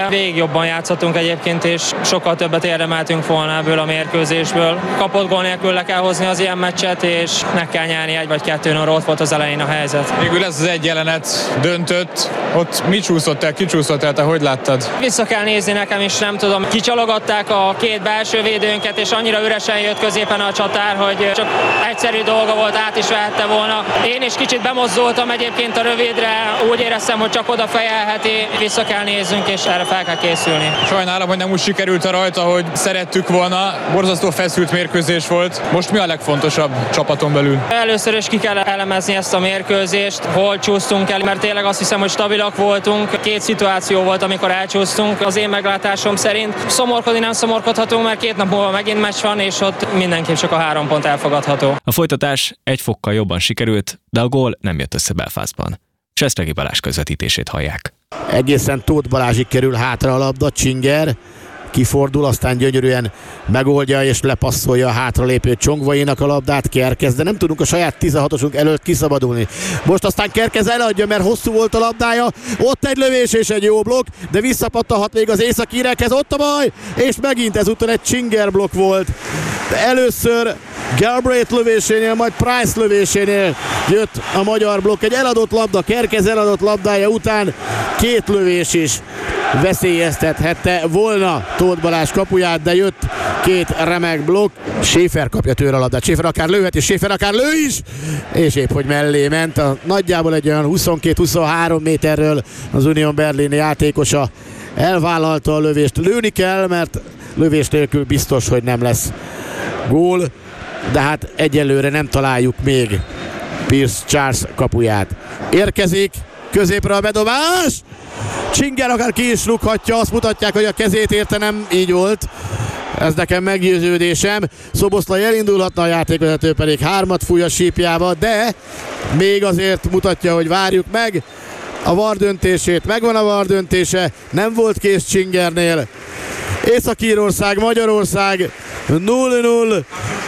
Végig jobban játszottunk egyébként, és sokkal többet érdemeltünk volna ebből a mérkőzésből. Kapott gól nélkül le kell hozni az ilyen meccset, és meg kell nyerni 1 vagy 2-0, ott volt az elején a helyzet. Végül ez az egy jelenet döntött, ott mi csúszott el, ki csúszott el, te hogy láttad? Vissza kell nézni nekem is, nem tudom. Kicsalogatták a két belső védőnket, és annyira üresen jött középen a csatár, hogy csak egyszerű dolga volt, át is vehette volna. Én is kicsit bemozdultam egyébként a rövidre, úgy éreztem, hogy csak oda fejelheti. Vissza kell néznünk, és erre fel kell készülni. Sajnálom, hogy nem úgy sikerült a rajta, hogy szerettük volna. Borzasztó feszült mérkőzés volt. Most mi a legfontosabb csapaton belül? Először is ki kell elemezni ezt a mérkőzést, hol csúsztunk el, mert tényleg azt hiszem, hogy stabilak voltunk. 2 szituáció volt, amikor elcsúsztunk az én meglátásom szerint. Szomorkodni nem szomorkodhatunk, mert 2 nap múlva megint meccs van, és ott mindenképp csak a 3 pont elfogadható. A folytatás 1 fokkal jobban sikerült, de a gól nem jött össze Belfastban. Csestregi Balázs közvetítését hallják. Egészen Tóth Balázsig kerül hátra a labda, Csinger kifordul, aztán gyönyörűen megoldja és lepasszolja a hátralépő Csongvainak a labdát. Kerkez, de nem tudunk a saját 16-osunk előtt kiszabadulni. Most aztán Kerkez eladja, mert hosszú volt a labdája, ott egy lövés és egy jó blokk, de visszapattanhat még az északírekhez, ott a baj, és megint ezúttal egy Csinger blokk volt. De először Galbraith lövésénél, majd Price lövésénél jött a magyar blokk. Egy eladott labda, Kerkez eladott labdája után 2 lövés is veszélyeztethette volna Tóth Balázs kapuját, de jött 2 remek blokk. Schäfer kapja tőle a labdát, Schäfer akár lőhet, és Schäfer akár lő is, és épp hogy mellé ment. Nagyjából egy olyan 22-23 méterről az Union Berlin játékosa elvállalta a lövést. Lőni kell, mert lövés nélkül biztos, hogy nem lesz gól, de hát egyelőre nem találjuk még Pierce Charles kapuját. Érkezik középre a bedobás, Csinger akár ki is rúghatja, azt mutatják, hogy a kezét érte, nem így volt. Ez nekem meggyőződésem. Szoboszlai elindulhatna, a játékvezető pedig 3-at fúj a sípjába, de még azért mutatja, hogy várjuk meg a VAR döntését. Megvan a VAR döntése, nem volt kész Csingernél. Észak-Írország, Magyarország 0-0.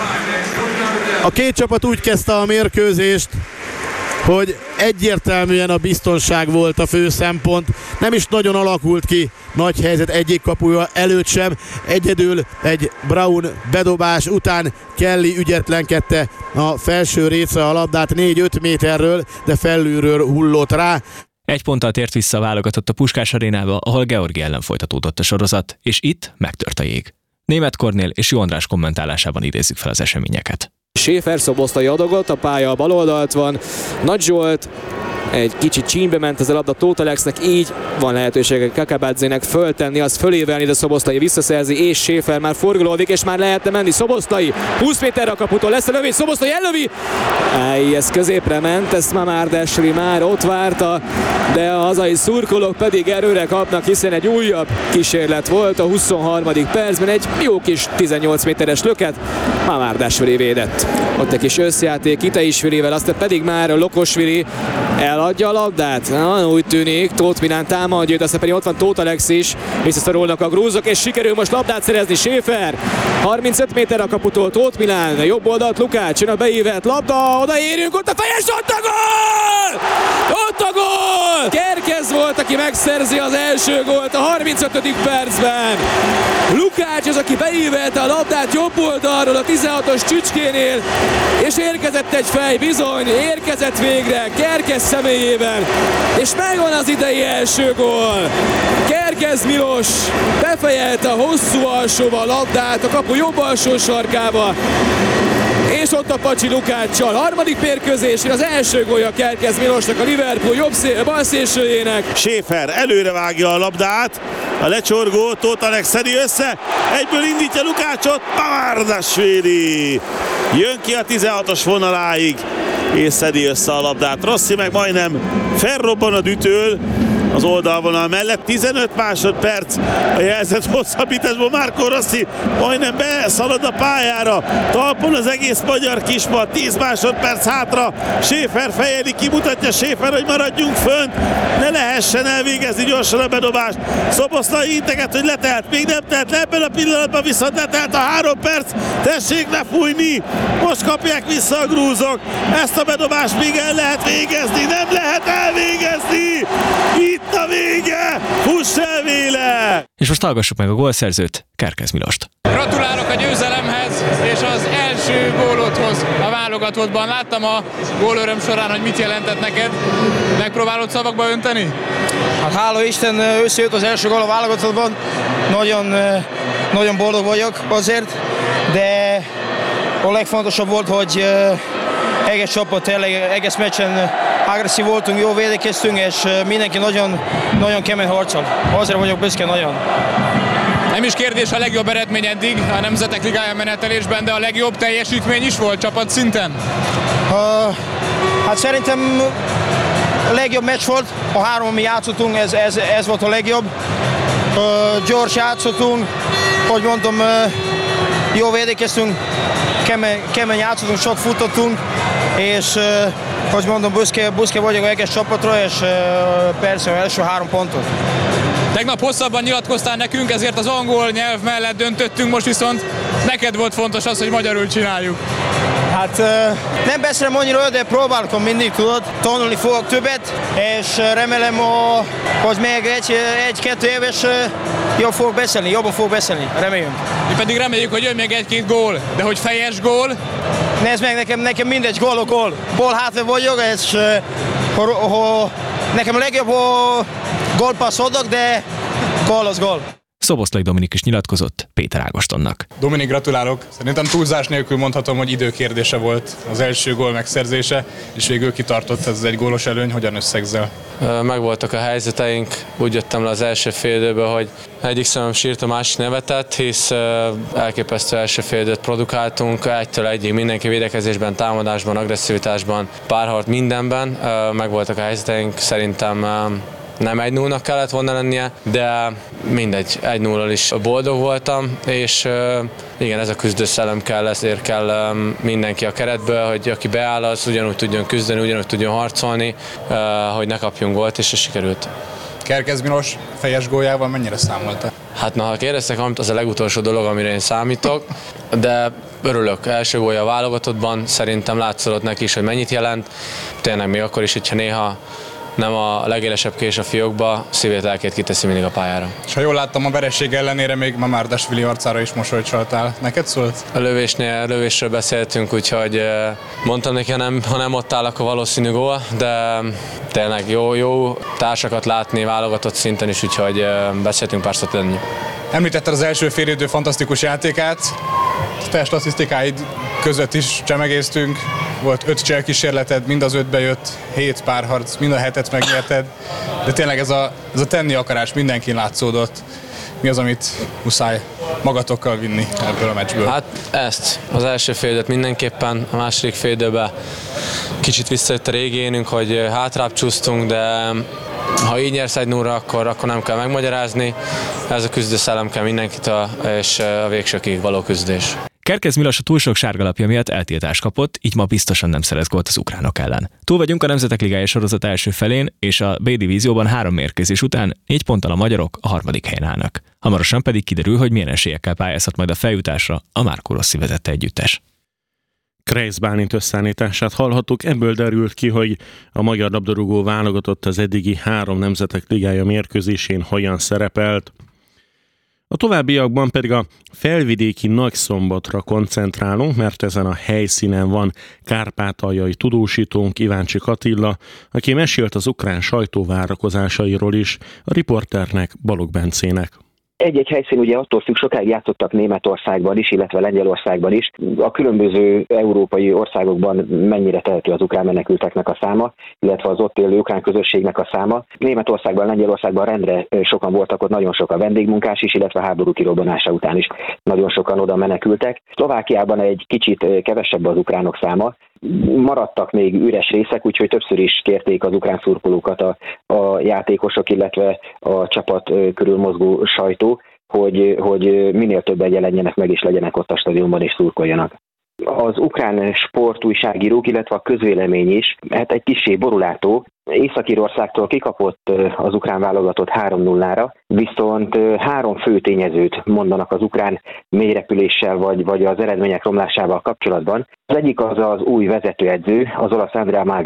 A 2 csapat úgy kezdte a mérkőzést, hogy egyértelműen a biztonság volt a fő szempont. Nem is nagyon alakult ki nagy helyzet egyik kapuja előtt sem. Egyedül egy Brown bedobás után Kelly ügyetlenkedte a felső része a labdát 4-5 méterről, de felülről hullott rá. 1 ponttal tért vissza a válogatott a Puskás arénába, ahol Georgia ellen folytatódott a sorozat, és itt megtört a jég. Németh Kornél és Jó András kommentálásában idézzük fel az eseményeket. Schäfer Szoboszlai adogott, a pálya a bal oldalt van, Nagy Zsolt egy kicsit csínybe ment ez a labda Tóth Alexnek, így van lehetősége Kakabadzének föltenni, az fölévelni, de Szoboszlai visszaszerzi, és Schäfer már forgolódik, és már lehetne menni. Szoboszlai 20 méterre a kaputól, lesz a lövés, Szoboszlai ellövi! Ez középre ment, ezt Mamárdashvili már ott várta, de a hazai szurkolók pedig erőre kapnak, hiszen egy újabb kísérlet volt a 23. percben, egy jó kis 18 méteres löket, Mamárdashvili védett. Ott egy kis összjáték Itaishvilivel, aztán pedig már Lokosvili eladja a labdát. Úgy tűnik, Tóth Milán támadja, aztán pedig ott van Tóth Alex is, visszaszorulnak a grúzok, és sikerül most labdát szerezni Schäfer. 35 méter a kaputól Tóth Milán, jobb oldalt Lukács, jön a beívett labda, odaérünk, ott a fejes, ott a gól! Ott a gól! Kerkez volt, aki megszerzi az első gólt a 35. percben. Lukács az, aki beívelte a labdát jobb oldalról a 16-os Csücskénél, és érkezett egy fej, bizony, érkezett végre Kerkez személyében, és megvan az idei első gól. Kerkez Milos befejelte a hosszú alsóba a labdát a kapu jobb alsó sarkába, és ott a Pacsi Lukáccsal. Harmadik mérkőzésén az első gólja Kerkez Milosnak, a Liverpool bal szélsőjének. Schäfer előre vágja a labdát, a lecsorgó Tóth Alex szedi össze, egyből indítja Lukácsot, Mamárdashvili jön ki a 16-os vonaláig, és szedi össze a labdát. Rossi meg majdnem felrobban a ütől az oldalvonal mellett. 15 másodperc a jelzett hosszabbításból. Marco Rossi majdnem beszalad a pályára. Talpon az egész magyar kispad. 10 másodperc hátra. Schäfer fejeli, kimutatja Schäfer, hogy maradjunk fönt. Ne lehessen elvégezni gyorsan a bedobást. Szoboszlai integet, hogy letelt. Még nem telt le, ebben a pillanatban viszont letelt a 3 perc. Tessék lefújni. Most kapják vissza a grúzok. Ezt a bedobást még el lehet végezni. Nem lehet elvégezni. Itt itt a vége! Fuss el véle! És most hallgassuk meg a gólszerzőt, Kerkez Milost. Gratulálok a győzelemhez és az első gólodhoz a válogatottban. Láttam a gólöröm során, hogy mit jelentett neked. Megpróbálod szavakba önteni? Hát hála Isten, összejött az első gól a válogatottban. Nagyon boldog vagyok azért, de a legfontosabb volt, hogy egész csapat, egész meccsen agresszív voltunk, jó védekeztünk, és mindenki nagyon kemény harcol. Azért vagyok büszke nagyon. Nem is kérdés a legjobb eredmény eddig a Nemzetek Ligája menetelésben, de a legjobb teljesítmény is volt csapat szinten? Hát szerintem a legjobb meccs volt, a három, ami játszottunk, ez volt a legjobb. Gyors játszottunk, hogy mondtam, jó védekeztünk, kemény játszottunk, sok futottunk, és hogy mondom, büszke vagyok egész csapatra, és persze az első 3 pontot. Tegnap hosszabban nyilatkoztál nekünk, ezért az angol nyelv mellett döntöttünk, most viszont neked volt fontos az, hogy magyarul csináljuk. Hát nem beszélem annyira, de próbálkom mindig, tudod, tanulni fogok többet, és remélem, hogy még 1-2 éves jobban fogok beszélni, reméljünk. Mi pedig reméljük, hogy jön még 1-2 gól, de hogy fejes gól? Nézd meg, nekem mindegy, gól. Ball hátvéd vagyok, és nekem a legjobb, gólpassz adok, de gól az gól. Szoboszlai Dominik is nyilatkozott Péter Ágostonnak. Dominik, gratulálok! Szerintem túlzás nélkül mondhatom, hogy időkérdése volt az első gól megszerzése, és végül kitartott ez az 1 gólos előny. Hogyan összegzel? Megvoltak a helyzeteink, úgy jöttem le az első félidőből, hogy egyik szemem sírt, a másik nevetett, hisz elképesztő első félidőt produkáltunk, 1-től 1-ig mindenki védekezésben, támadásban, agresszivitásban, párharc mindenben. Megvoltak a helyzeteink, szerintem nem 1-0-nak kellett volna lennie, de mindegy, 1-0-al is boldog voltam, és igen, ez a küzdőszellem kell, ezért kell mindenki a keretből, hogy aki beáll, az ugyanúgy tudjon küzdeni, ugyanúgy tudjon harcolni, hogy ne kapjunk gólt, és sikerült. Kerkez Milos fejes góljával mennyire számoltál? Hát ha kérdeztek, az a legutolsó dolog, amire én számítok, de örülök. Első gólja a válogatottban, szerintem látszott neki is, hogy mennyit jelent. Tényleg még akkor is, hogyha néha nem a legélesebb kés a fiókba, szívét, lelkét kiteszi mindig a pályára. És ha jól láttam, a vereség ellenére még Mamárdasvili arcára is mosolyt csaltál. Neked szólt? A lövésről beszéltünk, úgyhogy mondtam neki, ha nem ott áll, akkor valószínű gól, de tényleg jó társakat látni válogatott szinten is, úgyhogy beszéltünk pár szót lenni. Említetted az első félidő fantasztikus játékát, te statisztikáid között is csemegéztünk, volt 5 cselkísérleted, mind az 5 jött, 7 párharc, mind a 7-et megnyerted, de tényleg ez a tenni akarás mindenkin látszódott. Mi az, amit muszáj magatokkal vinni ebből a meccsből? Hát ezt, az első félidőt mindenképpen, a második félidőben kicsit visszajött a régi énünk, hogy hátrább csúsztunk, de ha így nyersz 1-0-ra, akkor nem kell megmagyarázni. Ez a küzdőszellem kell mindenkitől, és a végsőkig való küzdés. Kerkez Milos a túl sok sárgalapja miatt eltiltást kapott, így ma biztosan nem szerez gólt az ukránok ellen. Túl vagyunk a Nemzetek Ligája sorozat első felén, és a B-divízióban 3 mérkőzés után 4 ponttal a magyarok a 3. helyen állnak. Hamarosan pedig kiderül, hogy milyen esélyekkel pályázhat majd a feljutásra a Márkó Rossi vezette együttes. Kreisz Bálint összeállítását hallhattuk, ebből derült ki, hogy a magyar labdarúgó válogatott az eddigi 3 Nemzetek Ligája mérkőzésén hogyan szerepelt. A továbbiakban pedig a felvidéki Nagyszombatra koncentrálunk, mert ezen a helyszínen van kárpátaljai tudósítónk Iváncsik Attila, aki mesélt az ukrán sajtó várakozásairól is, a riporternek, Balogh Bencének. Egy-egy helyszín ugye attól függ, sokáig játszottak Németországban is, illetve Lengyelországban is. A különböző európai országokban mennyire tehető az ukrán menekülteknek a száma, illetve az ott élő ukrán közösségnek a száma. Németországban, Lengyelországban rendre sokan voltak, ott nagyon sok a vendégmunkás is, illetve a háború kirobbanása után is nagyon sokan oda menekültek. Szlovákiában egy kicsit kevesebb az ukránok száma. Maradtak még üres részek, úgyhogy többször is kérték az ukrán szurkolókat a játékosok, illetve a csapat körül mozgó sajtó, hogy minél többen jelenjenek meg és legyenek ott a stadionban és szurkoljanak. Az ukrán sportújságírók, illetve a közvélemény is, hát egy kissé borulátó. Észak-Írországtól kikapott az ukrán válogatott 3-0-ra, viszont 3 fő tényezőt mondanak az ukrán mélyrepüléssel vagy az eredmények romlásával kapcsolatban. Az egyik az új vezetőedző, az olasz Andrea Maldera.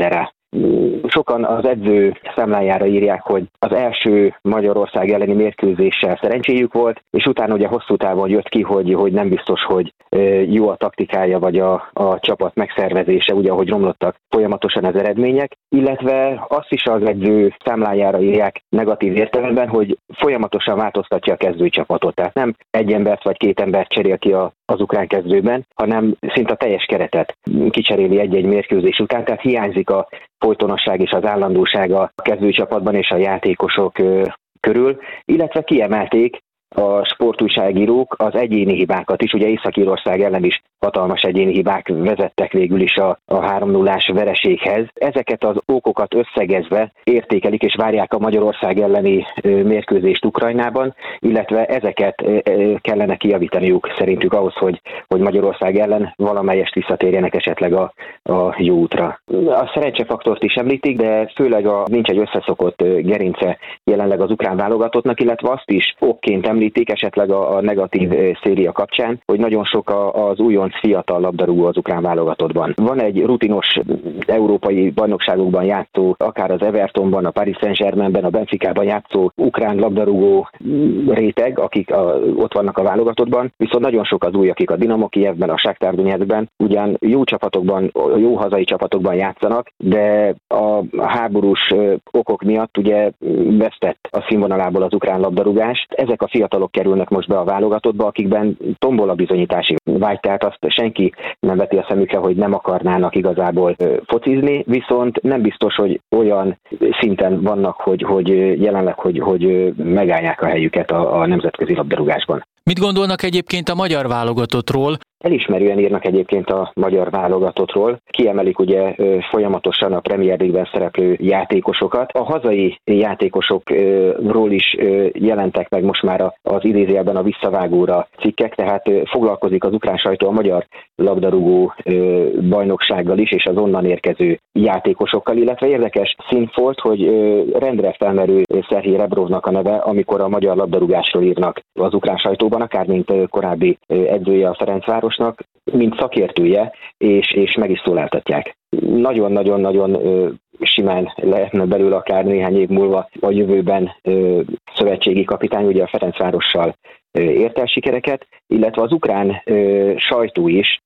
Sokan az edző számlájára írják, hogy az első Magyarország elleni mérkőzéssel szerencséjük volt, és utána ugye hosszú távon jött ki, hogy nem biztos, hogy jó a taktikája, vagy a csapat megszervezése, ugye ahogy romlottak folyamatosan az eredmények, illetve azt is az edző számlájára írják negatív értelemben, hogy folyamatosan változtatja a kezdőcsapatot. Tehát nem egy embert vagy két embert cserél ki az ukrán kezdőben, hanem szinte a teljes keretet kicseréli egy-egy mérkőzés után, tehát hiányzik a folytonosság és az állandóság a kezdőcsapatban és a játékosok körül, illetve kiemelték a sportújságírók az egyéni hibákat is, ugye Észak-Írország ellen is hatalmas egyéni hibák vezettek végül is a 3-0-ás vereséghez. Ezeket az okokat összegezve értékelik és várják a Magyarország elleni mérkőzést Ukrajnában, illetve ezeket kellene kijavítaniuk szerintük ahhoz, hogy Magyarország ellen valamelyest visszatérjenek esetleg a jó útra. A szerencsefaktort is említik, de főleg nincs egy összeszokott gerince jelenleg az ukrán válogatottnak, illetve azt is okként említik esetleg a negatív széria kapcsán, hogy nagyon sok az újonc fiatal labdarúgó az ukrán válogatottban. Van egy rutinos európai bajnokságokban játszó, akár az Evertonban, a Paris Saint-Germainben, a Benficában játszó ukrán labdarúgó réteg, akik ott vannak a válogatottban, viszont nagyon sok az új, akik a Dinamo Kijevben, a Shakhtar Donetskben ugyan jó csapatokban, jó hazai csapatokban játszanak, de a háborús okok miatt ugye vesztett a színvonalából az ukrán labdarúgás. Ezek a fiatalok kerülnek most be a válogatottba, akikben tombol a bizonyítási vágy, tehát azt senki nem veti a szemükre, hogy nem akarnának igazából focizni, viszont nem biztos, hogy olyan szinten vannak, hogy jelenleg, hogy megállják a helyüket a nemzetközi labdarúgásban. Mit gondolnak egyébként a magyar válogatottról? Elismerően írnak egyébként a magyar válogatottról. Kiemelik ugye folyamatosan a Premier League-ben szereplő játékosokat. A hazai játékosokról is jelentek meg most már az idézőjelben a visszavágóra cikkek, tehát foglalkozik az ukrán sajtó a magyar labdarúgó bajnoksággal is, és az onnan érkező játékosokkal, illetve érdekes szín volt, hogy rendre felmerül Szerhij Rebrovnak a neve, amikor a magyar labdarúgásról írnak az ukrán sajtóban, akár mint korábbi edzője a Ferencvárosnak, mint szakértője, és meg is szóláltatják. Nagyon-nagyon-nagyon simán lehetne belőle akár néhány év múlva a jövőben szövetségi kapitány, ugye a Ferencvárossal ért el sikereket, illetve az ukrán sajtó is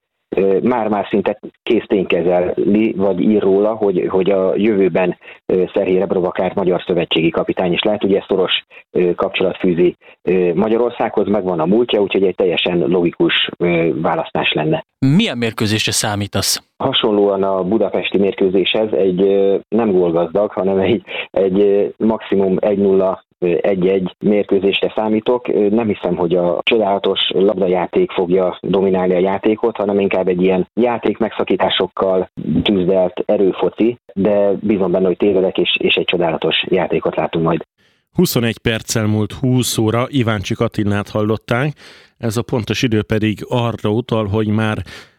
már szinte készténykezeli, vagy ír róla, hogy a jövőben Szerhij Rebrov akár magyar szövetségi kapitány is lehet. Ugye szoros kapcsolat fűzi Magyarországhoz, megvan a múltja, úgyhogy egy teljesen logikus választás lenne. Milyen mérkőzésre számítasz? Hasonlóan a budapesti mérkőzéshez egy nem gólgazdag, hanem egy maximum 1-0 1-1 mérkőzésre számítok. Nem hiszem, hogy a csodálatos labdajáték fogja dominálni a játékot, hanem inkább egy ilyen játék megszakításokkal tűzdelt erőfoci, de bízom benne, hogy tévedek, és egy csodálatos játékot látunk majd. 21 perccel múlt 20 óra, Iváncsik Attilát hallották, ez a pontos idő pedig arra utal, hogy már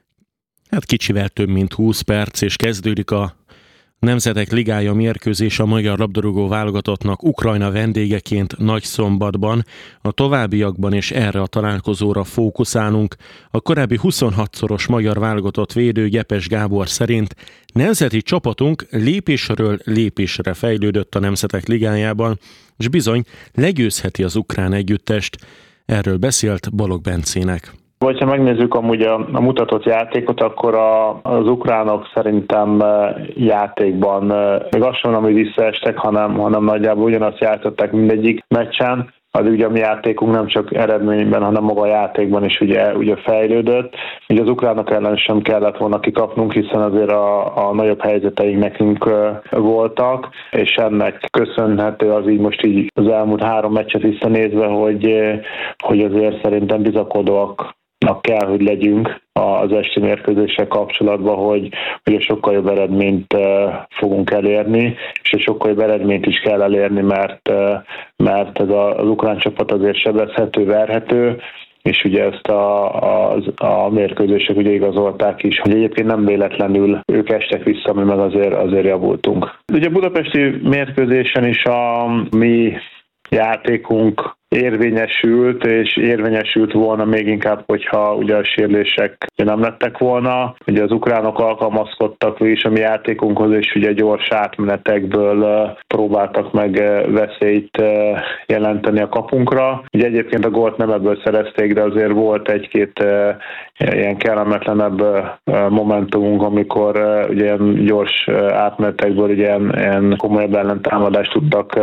kicsivel több mint 20 perc, és kezdődik a Nemzetek Ligája mérkőzés a magyar labdarúgó válogatottnak Ukrajna vendégeként Nagyszombatban. A továbbiakban is erre a találkozóra fókuszálunk. A korábbi 26-szoros magyar válogatott védő Gyepes Gábor szerint nemzeti csapatunk lépésről lépésre fejlődött a Nemzetek Ligájában, és bizony legyőzheti az ukrán együttest. Erről beszélt Balogh Bencének. Ha megnézzük amúgy a mutatott játékot, akkor az ukránok szerintem játékban még azt sem, hogy visszaestek, hanem nagyjából ugyanazt játszották mindegyik meccsen. Az ugye a mi játékunk nem csak eredményben, hanem maga a játékban is ugye fejlődött. Ugye az ukránok ellen sem kellett volna kikapnunk, hiszen azért a nagyobb helyzeteink nekünk voltak, és ennek köszönhető az így most így az elmúlt 3 meccset visszanézve, hogy azért szerintem bizakodóak kell, hogy legyünk az esti mérkőzéssel kapcsolatban, hogy egy sokkal jobb eredményt fogunk elérni, és egy sokkal jobb eredményt is kell elérni, mert ez az ukrán csapat azért sebezhető, verhető, és ugye ezt a mérkőzések ugye igazolták is, hogy egyébként nem véletlenül ők estek vissza, mi meg azért javultunk. Ugye a budapesti mérkőzésen is a mi játékunk érvényesült, és érvényesült volna még inkább, hogyha ugye a sérülések nem lettek volna. Ugye az ukránok alkalmazkodtak is a mi játékunkhoz, és ugye gyors átmenetekből próbáltak meg veszélyt jelenteni a kapunkra. Ugye egyébként a gólt nem ebből szerezték, de azért volt egy-két ilyen kellemetlenebb momentumunk, amikor ugye ilyen gyors átmenetekből ugye ilyen komolyabb ellentámadást tudtak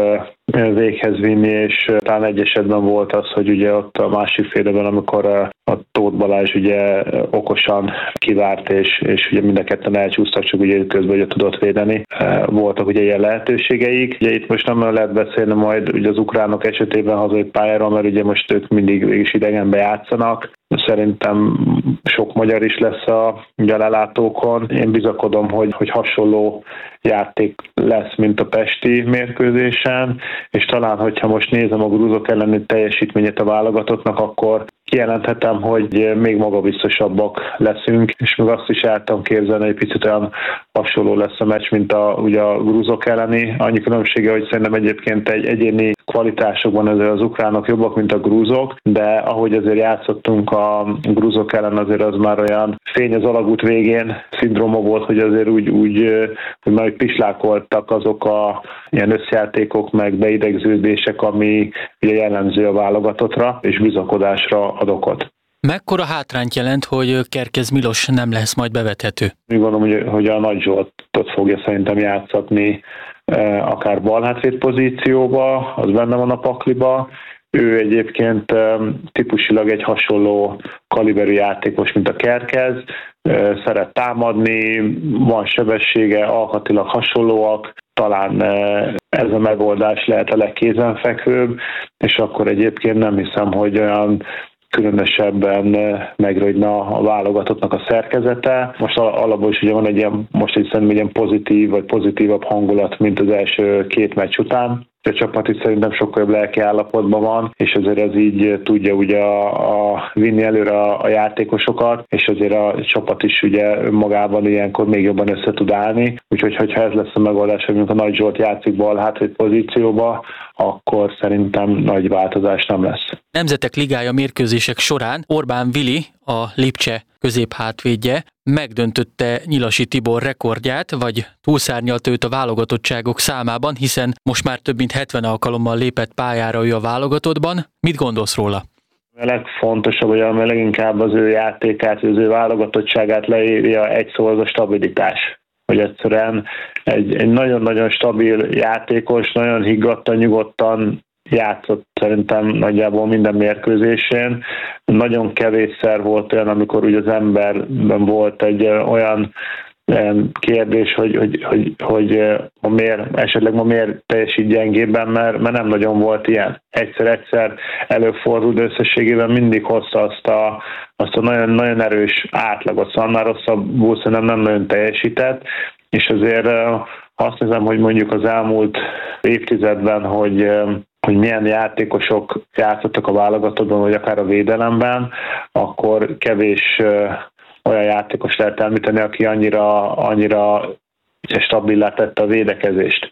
véghez vinni, és talán egy esetben volt az, hogy ugye ott a másik félben, amikor a Tóth Balázs ugye okosan kivárt, és ugye mind a ketten elcsúsztak, csak ugye közben ugye tudott védeni. Voltak ugye ilyen lehetőségeik. Ugye itt most nem lehet beszélni majd ugye az ukránok esetében hazai pályáról, mert ugye most ők mindig végig idegenbe játszanak. Szerintem sok magyar is lesz a lelátókon. Én bizakodom, hogy hasonló játék lesz, mint a pesti mérkőzésen, és talán, hogyha most nézem a grúzok elleni teljesítményét a válogatottnak, akkor kijelenthetem, hogy még magabiztosabbak leszünk, és még azt is el tudom képzelni, hogy picit olyan hasonló lesz a meccs, mint ugye a grúzok elleni. Annyi különbsége, hogy szerintem egyébként egy egyéni kvalitásokban azért az ukránok jobbak, mint a grúzok, de ahogy azért játszottunk a grúzok ellen, azért az már olyan fény az alagút végén szindróma volt, hogy azért úgy már pislákoltak azok a ilyen összjátékok, meg beidegződések, ami ugye jellemző a válogatottra, és bizakodásra ad okot. Mekkora hátrányt jelent, hogy Kerkez Milos nem lesz majd bevethető? Úgy gondolom, hogy a Nagy Zsoltot fogja szerintem játszatni akár balhátvéd pozícióba, az benne van a pakliba. Ő egyébként típusilag egy hasonló kaliberű játékos, mint a Kerkez, szeret támadni, van sebessége, alkatilag hasonlóak, talán ez a megoldás lehet a legkézenfekvőbb, és akkor egyébként nem hiszem, hogy olyan különösebben megrögyne a válogatottnak a szerkezete. Most alapból is ugye van egy ilyen pozitív vagy pozitívabb hangulat, mint az első két meccs után. A csapat itt szerintem sokkal jobb lelki állapotban van, és azért ez így tudja ugye vinni előre a játékosokat, és azért a csapat is ugye magában ilyenkor még jobban össze tud állni. Úgyhogy, hogyha ez lesz a megoldás, hogy a Nagy Zsolt játszik bal hátvéd pozícióba, akkor szerintem nagy változás nem lesz. Nemzetek Ligája mérkőzések során Orbán Vili, a Lipcse középhátvédje megdöntötte Nyilasi Tibor rekordját, vagy túlszárnyalta őt a válogatottságok számában, hiszen most már több mint 70 alkalommal lépett pályára ő a válogatottban. Mit gondolsz róla? A legfontosabb, hogy ami leginkább az ő játékát, az ő válogatottságát leírja egy szó, az a stabilitás. Hogy egyszerűen egy nagyon-nagyon stabil játékos, nagyon higgadtan, nyugodtan játszott szerintem nagyjából minden mérkőzésén. Nagyon kevésszer volt olyan, amikor ugye az emberben volt egy olyan kérdés, hogy ma miért teljesít gyengébben, mert nem nagyon volt ilyen. Egyszer előfordul, de összességében mindig hozta azt a nagyon, nagyon erős átlagot, szóval annál rosszabbul szerintem nem nagyon teljesített, és azért azt nézem, hogy mondjuk az elmúlt évtizedben, hogy milyen játékosok játszottak a válogatottban, vagy akár a védelemben, akkor kevés olyan játékos lehet említeni, aki annyira stabilá tette a védekezést.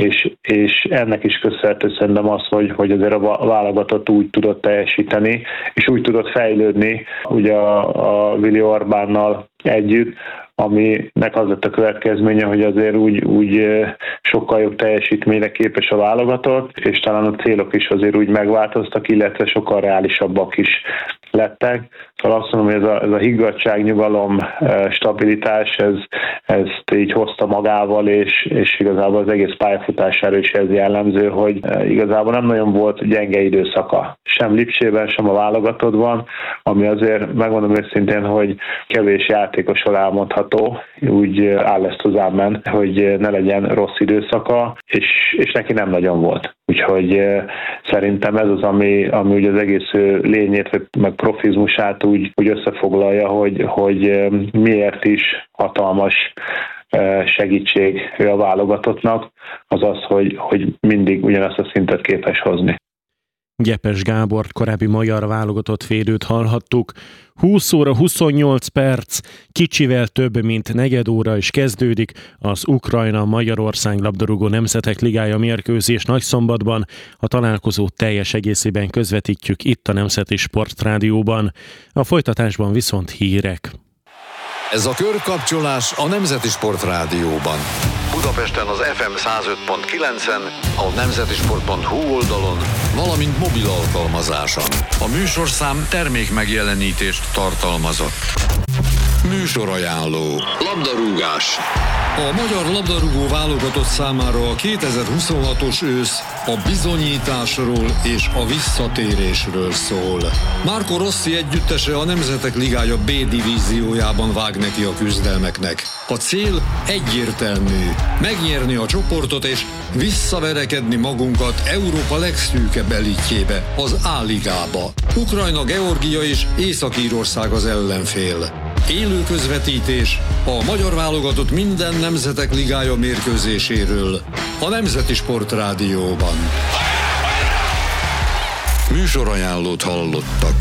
És ennek is köszönhető szerintem az, hogy azért a válogatott úgy tudott teljesíteni, és úgy tudott fejlődni ugye a Vili Orbánnal együtt, aminek az lett a következménye, hogy azért úgy sokkal jobb teljesítményre képes a válogatott, és talán a célok is azért úgy megváltoztak, illetve sokkal reálisabbak is lettek. Szóval azt mondom, hogy ez a higgadtság, nyugalom, stabilitás, ezt így hozta magával, és igazából az egész pályafutására is ez jellemző, hogy igazából nem nagyon volt gyenge időszaka. Sem Lipcsében, sem a válogatottban, ami azért megmondom őszintén, hogy kevés játékosról elmondható, úgy áll ezt hozzám, hogy ne legyen rossz időszaka, és neki nem nagyon volt. Úgyhogy szerintem ez az, ami ugye az egész lényét, meg profizmusát úgy összefoglalja, hogy miért is hatalmas segítség ő a válogatottnak, az, hogy mindig ugyanazt a szintet képes hozni. Gyepes Gábor, korábbi magyar válogatott védőt hallhattuk. 20 óra 28 perc, kicsivel több, mint negyed óra is kezdődik az Ukrajna-Magyarország labdarúgó nemzetek ligája mérkőzés Nagyszombatban. A találkozót teljes egészében közvetítjük itt a Nemzeti Sportrádióban. A folytatásban viszont hírek. Ez a körkapcsolás a Nemzeti Sportrádióban. Budapesten az FM 105.9-en, a nemzetisport.hu oldalon, valamint mobil alkalmazáson. A műsorszám termékmegjelenítést tartalmazott. Műsorajánló. Labdarúgás. A magyar labdarúgó válogatott számára a 2026-os ősz a bizonyításról és a visszatérésről szól. Marco Rossi együttese a Nemzetek Ligája B divíziójában vág neki a küzdelmeknek. A cél egyértelmű: megnyerni a csoportot és visszaverekedni magunkat Európa legszűkebb elitjébe, az A-ligába. Ukrajna, Georgia és Észak-Írország az ellenfél. Élő közvetítés a magyar válogatott minden Nemzetek Ligája mérkőzéséről a Nemzeti Sportrádióban. Műsorajánlót hallottak.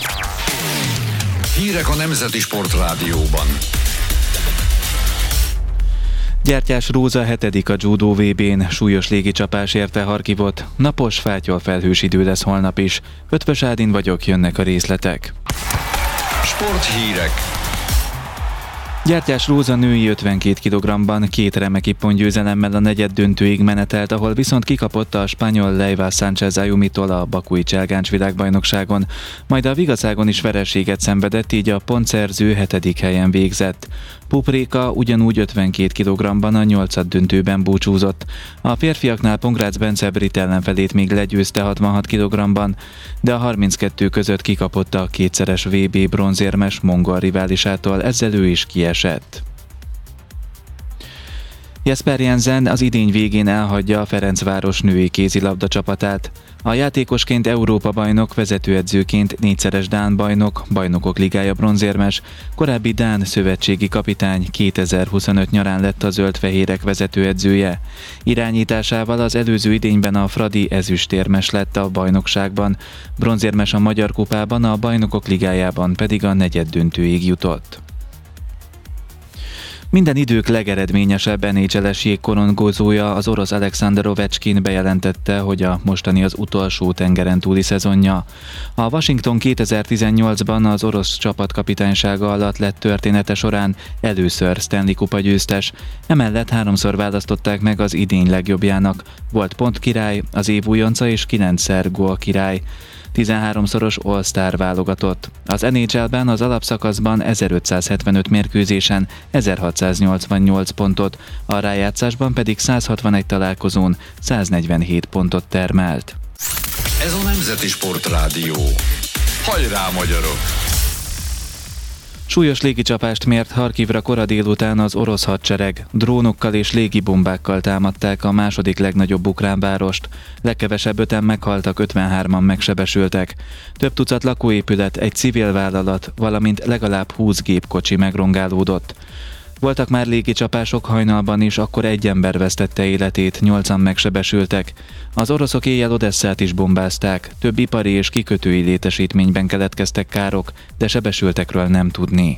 Hírek a Nemzeti Sportrádióban. Gyertyás Róza 7. a judó VB-n, súlyos légicsapás érte Harkivot, napos, fátyolfelhős idő lesz holnap is. Ötvös Ádin vagyok, jönnek a részletek. Sporthírek. Gyertyás Róza női 52 kg-ban 2 remek ippon-győzelemmel a negyeddöntőig menetelt, ahol viszont kikapott a spanyol Leiva Sánchez Ayumitól a bakui cselgáncs világbajnokságon, majd a Vigaszágon is vereséget szenvedett, így a pontszerző 7. helyen végzett. Pupréka ugyanúgy 52 kg-ban a 8. döntőben búcsúzott. A férfiaknál Pongrácz Bence brit ellenfelét még legyőzte 66 kg-ban, de a 32 között kikapott a kétszeres VB bronzérmes mongol riválisától, ezzel ő is kiesett. Jesper Jensen az idény végén elhagyja a Ferencváros női kézilabda csapatát. A játékosként Európa-bajnok, vezetőedzőként 4-szeres dán bajnok, Bajnokok Ligája bronzérmes, korábbi dán szövetségi kapitány 2025 nyarán lett a zöld-fehérek vezetőedzője. Irányításával az előző idényben a Fradi ezüstérmes lett a bajnokságban, bronzérmes a Magyar Kupában, a Bajnokok Ligájában pedig a negyeddöntőig jutott. Minden idők legeredményesebb NHL-es jégkorongozója, az orosz Alexander Ovechkin bejelentette, hogy a mostani az utolsó tengeren túli szezonja. A Washington 2018-ban az orosz csapatkapitánysága alatt lett története során először Stanley Kupa győztes, emellett 3-szor választották meg az idény legjobbjának. Volt pontkirály, az év újonca és 9-szer gólkirály. 13-szoros All-Star válogatott. Az NHL-ben az alapszakaszban 1575 mérkőzésen 1688 pontot, a rájátszásban pedig 161 találkozón 147 pontot termelt. Ez a Nemzeti Sportrádió. Hajrá, magyarok! Súlyos légicsapást mért Harkivra kora délután az orosz hadsereg. Drónokkal és légibombákkal támadták a második legnagyobb ukrán várost. Legkevesebb 5-en meghaltak, 53-an megsebesültek. Több tucat lakóépület, egy civil vállalat, valamint legalább 20 gépkocsi megrongálódott. Voltak már légicsapások hajnalban is, akkor egy ember vesztette életét, 8-an megsebesültek. Az oroszok éjjel Odesszát is bombázták, több ipari és kikötői létesítményben keletkeztek károk, de sebesültekről nem tudni.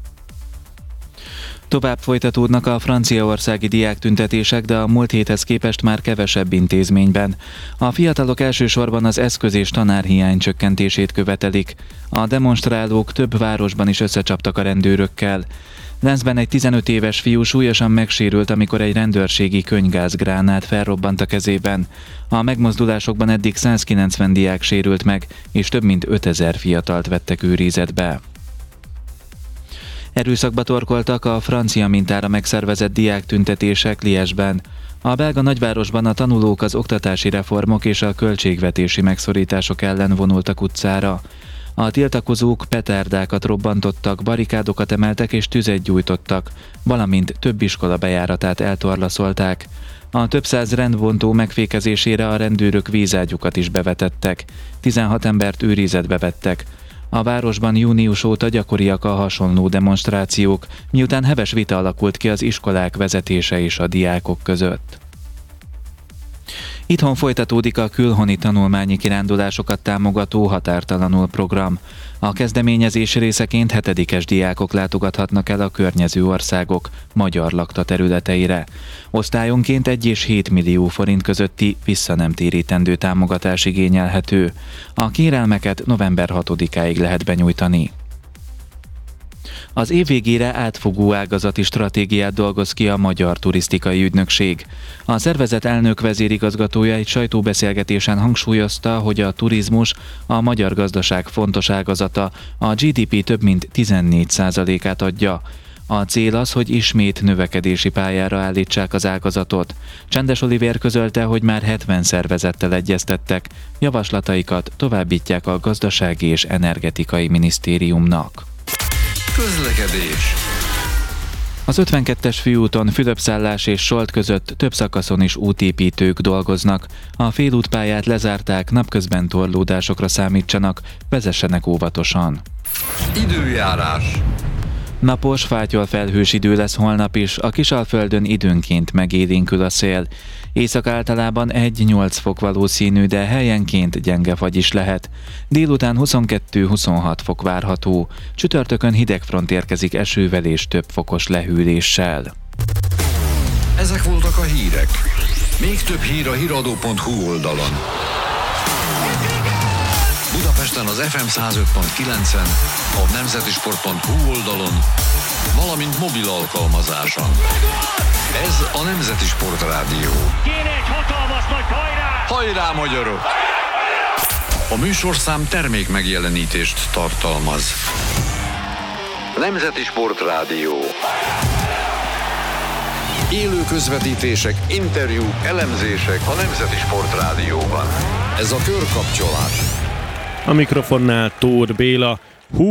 Tovább folytatódnak a franciaországi diáktüntetések, de a múlt héthez képest már kevesebb intézményben. A fiatalok elsősorban az eszköz- és tanárhiány csökkentését követelik. A demonstrálók több városban is összecsaptak a rendőrökkel. Lenzben egy 15 éves fiú súlyosan megsérült, amikor egy rendőrségi könygázgránát felrobbant a kezében. A megmozdulásokban eddig 190 diák sérült meg, és több mint 5000 fiatalt vettek őrizetbe. Erőszakba torkoltak a francia mintára megszervezett diáktüntetések Liège-ben. A belga nagyvárosban a tanulók az oktatási reformok és a költségvetési megszorítások ellen vonultak utcára. A tiltakozók petárdákat robbantottak, barikádokat emeltek és tüzet gyújtottak, valamint több iskola bejáratát eltorlaszolták. A több száz rendbontó megfékezésére a rendőrök vízágyukat is bevetettek. 16 embert őrizetbe vettek. A városban június óta gyakoriak a hasonló demonstrációk, miután heves vita alakult ki az iskolák vezetése és a diákok között. Itthon folytatódik a külhoni tanulmányi kirándulásokat támogató Határtalanul program. A kezdeményezés részeként 7-es diákok látogathatnak el a környező országok magyar lakta területeire. Osztályonként 1 és 7 millió forint közötti visszanemtérítendő támogatás igényelhető. A kérelmeket november 6-áig lehet benyújtani. Az év végére átfogó ágazati stratégiát dolgoz ki a Magyar Turisztikai Ügynökség. A szervezet elnök vezérigazgatója egy sajtóbeszélgetésen hangsúlyozta, hogy a turizmus a magyar gazdaság fontos ágazata, a GDP több mint 14%-át adja. A cél az, hogy ismét növekedési pályára állítsák az ágazatot. Csendes Olivér közölte, hogy már 70 szervezettel egyeztettek, javaslataikat továbbítják a Gazdasági és Energetikai Minisztériumnak. Közlekedés. Az 52-es főúton Fülöp-Szállás és Solt között több szakaszon is útépítők dolgoznak. A félútpályát lezárták, napközben torlódásokra számítsanak, vezessenek óvatosan. Időjárás. Napos, fátyolfelhős idő lesz holnap is, a Kisalföldön időnként megélénkül a szél. Észak általában 1-8 fok valószínű, de helyenként gyenge fagy is lehet. Délután 22-26 fok várható. Csütörtökön hidegfront érkezik esővel és több fokos lehűléssel. Ezek voltak a hírek. Még több hír a hiradó.hu oldalon. Budapesten az FM 105.9-en, a nemzetisport.hu oldalon, valamint mobil alkalmazáson. Ez a Nemzeti Sport Rádió. Kéne egy hatalmas nagy hajrá! Hajrá, magyarok! A műsorszám termék megjelenítést tartalmaz. Nemzeti Sport Rádió. Élő közvetítések, interjúk, elemzések a Nemzeti Sport Rádióban. Ez a körkapcsolás. A mikrofonnál Tóth Béla.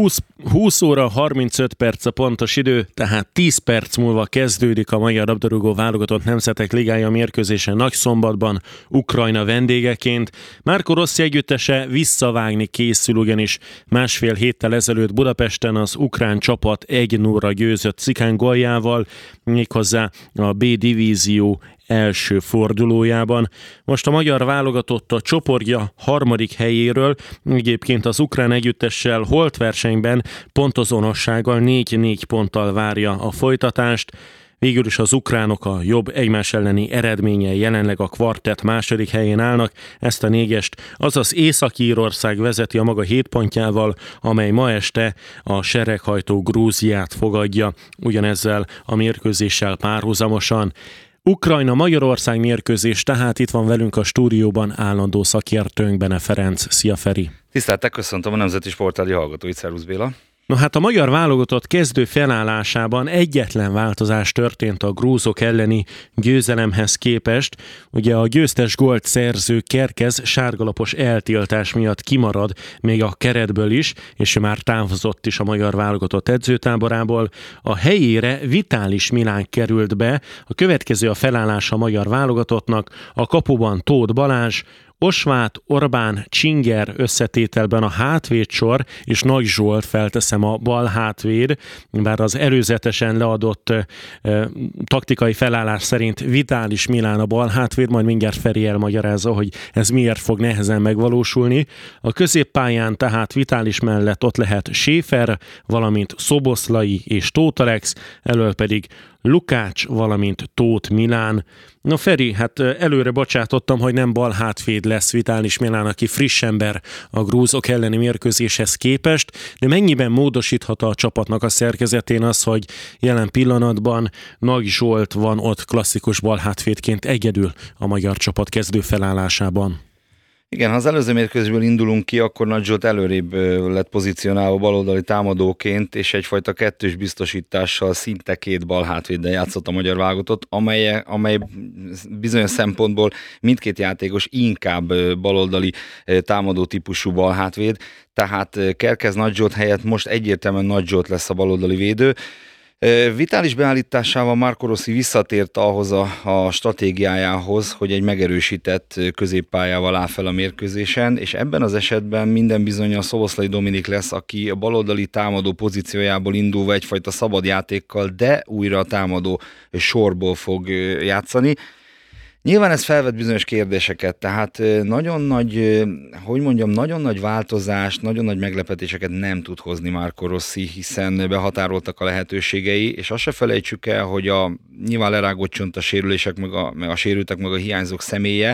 20 óra 35 perc a pontos idő, tehát 10 perc múlva kezdődik a magyar labdarúgó válogatott Nemzetek Ligája mérkőzése Nagyszombatban, Ukrajna vendégeként. Marco Rossi együttese visszavágni készül, ugyanis másfél héttel ezelőtt Budapesten az ukrán csapat 1-0-ra győzött Cikán góljával, méghozzá a B divízió első fordulójában. Most a magyar válogatott a csoportja 3. helyéről, egyébként az ukrán együttessel holtversenyben pontozonossággal 4-4 ponttal várja a folytatást. Végül is az ukránok a jobb egymás elleni eredménnyel jelenleg a kvartett 2. helyén állnak. Ezt a 4-est azaz Észak-Írország vezeti a maga 7 pontjával, amely ma este a sereghajtó Grúziát fogadja, ugyanezzel a mérkőzéssel párhuzamosan. Ukrajna-Magyarország mérkőzés, tehát itt van velünk a stúdióban állandó szakértőnk, Bene Ferenc. Szia, Feri! Tiszteltek, köszöntöm a Nemzeti Sport Rádió hallgatóit, szervusz Béla! No hát a magyar válogatott kezdő felállásában egyetlen változás történt a grúzok elleni győzelemhez képest. Ugye a győztes gólt szerző Kerkez sárgalapos eltiltás miatt kimarad még a keretből is, és ő már távozott is a magyar válogatott edzőtáborából. A helyére Vitális Milán került be, a következő a felállás a magyar válogatottnak, a kapuban Tóth Balázs, Osváth, Orbán, Csinger összetételben a hátvédsor, és Nagy Zsolt, felteszem, a bal hátvéd, bár az előzetesen leadott taktikai felállás szerint Vitális Milán a bal hátvéd, majd mindjárt Feri elmagyarázza, hogy ez miért fog nehezen megvalósulni. A középpályán tehát Vitális mellett ott lehet Schäfer, valamint Szoboszlai és Tóth Alex, elől pedig Lukács, valamint Tóth Milán. Na Feri, hát előre bocsátottam, hogy nem bal hátvéd lesz Vitális Milán, aki friss ember a grúzok elleni mérkőzéshez képest, de mennyiben módosíthat a csapatnak a szerkezetén az, hogy jelen pillanatban Nagy Zsolt van ott klasszikus bal hátvédként egyedül a magyar csapat kezdő felállásában? Igen, ha az előző mérkőzésből indulunk ki, akkor Nagy Zsolt előrébb lett pozícionálva baloldali támadóként, és egyfajta kettős biztosítással szinte 2 balhátvéddel játszott a magyar válogatott, amely bizonyos szempontból mindkét játékos inkább baloldali támadó típusú balhátvéd, tehát Kerkez Nagy Zsolt helyett most egyértelműen Nagy Zsolt lesz a baloldali védő. Vitális beállításával Marco Rossi visszatért ahhoz a stratégiájához, hogy egy megerősített középpályával áll fel a mérkőzésen, és ebben az esetben minden bizonnyal Szoboszlai Dominik lesz, aki a baloldali támadó pozíciójából indulva egyfajta szabad játékkal, de újra a támadó sorból fog játszani. Nyilván ez felvet bizonyos kérdéseket, tehát nagyon nagy változást, nagyon nagy meglepetéseket nem tud hozni Marco Rossi, hiszen behatároltak a lehetőségei, és azt se felejtsük el, hogy nyilván lerágott csont a sérülések, meg a sérültek, meg a hiányzók személye,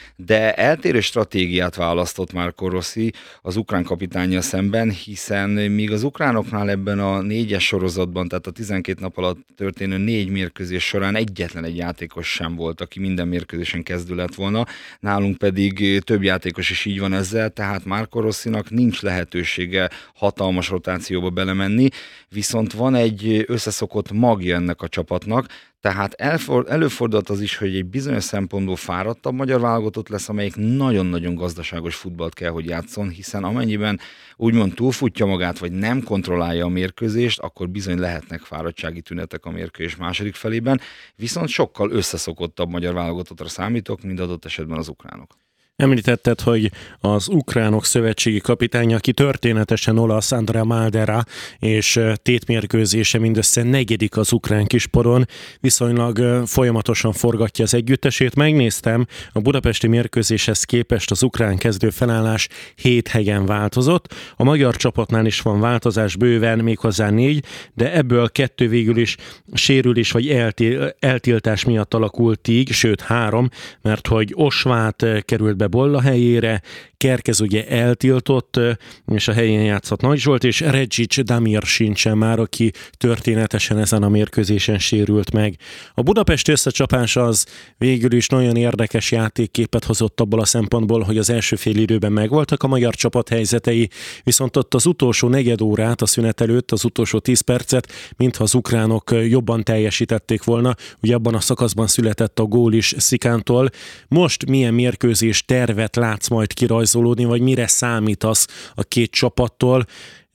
de eltérő stratégiát választott Marco Rossi az ukrán kapitánnyal szemben, hiszen míg az ukránoknál ebben a 4-es sorozatban, tehát a 12 nap alatt történő 4 mérkőzés során egyetlen egy játékos sem volt, aki minden mérkőzésen kezdő lett volna, nálunk pedig több játékos is így van ezzel, tehát Marco Rossinak nincs lehetősége hatalmas rotációba belemenni, viszont van egy összeszokott magja ennek a csapatnak, tehát előfordult az is, hogy egy bizonyos szempontból fáradtabb magyar válogatott lesz, amelyik nagyon-nagyon gazdaságos futballt kell, hogy játszon, hiszen amennyiben úgymond túlfutja magát, vagy nem kontrollálja a mérkőzést, akkor bizony lehetnek fáradtsági tünetek a mérkőzés második felében, viszont sokkal összeszokottabb magyar válogatottra számítok, mint adott esetben az ukránok. Említetted, hogy az ukránok szövetségi kapitánya, aki történetesen olasz, Andrea Maldera, és tétmérkőzése mindössze 4. az ukrán kisporon, viszonylag folyamatosan forgatja az együttesét. Megnéztem, a budapesti mérkőzéshez képest az ukrán kezdő felállás 7 helyen változott. A magyar csapatnál is van változás bőven, méghozzá 4, de ebből 2 végül is sérülés vagy eltiltás miatt alakult így, sőt 3, mert hogy Osvát került be Bolla helyére, Kerkez ugye eltiltott, és a helyén játszott Nagy Zsolt, és Reggic Damir sincsen már, aki történetesen ezen a mérkőzésen sérült meg. A Budapest összecsapás az végül is nagyon érdekes játékképet hozott abból a szempontból, hogy az első fél időben megvoltak a magyar csapat helyzetei, viszont ott az utolsó negyed órát, a szünet előtt, az utolsó 10 percet, mintha az ukránok jobban teljesítették volna. Ugye abban a szakaszban született a gól is Szikántól. Most milyen mérkőzés tervet látsz majd kirajzolódni, vagy mire számítasz a két csapattól?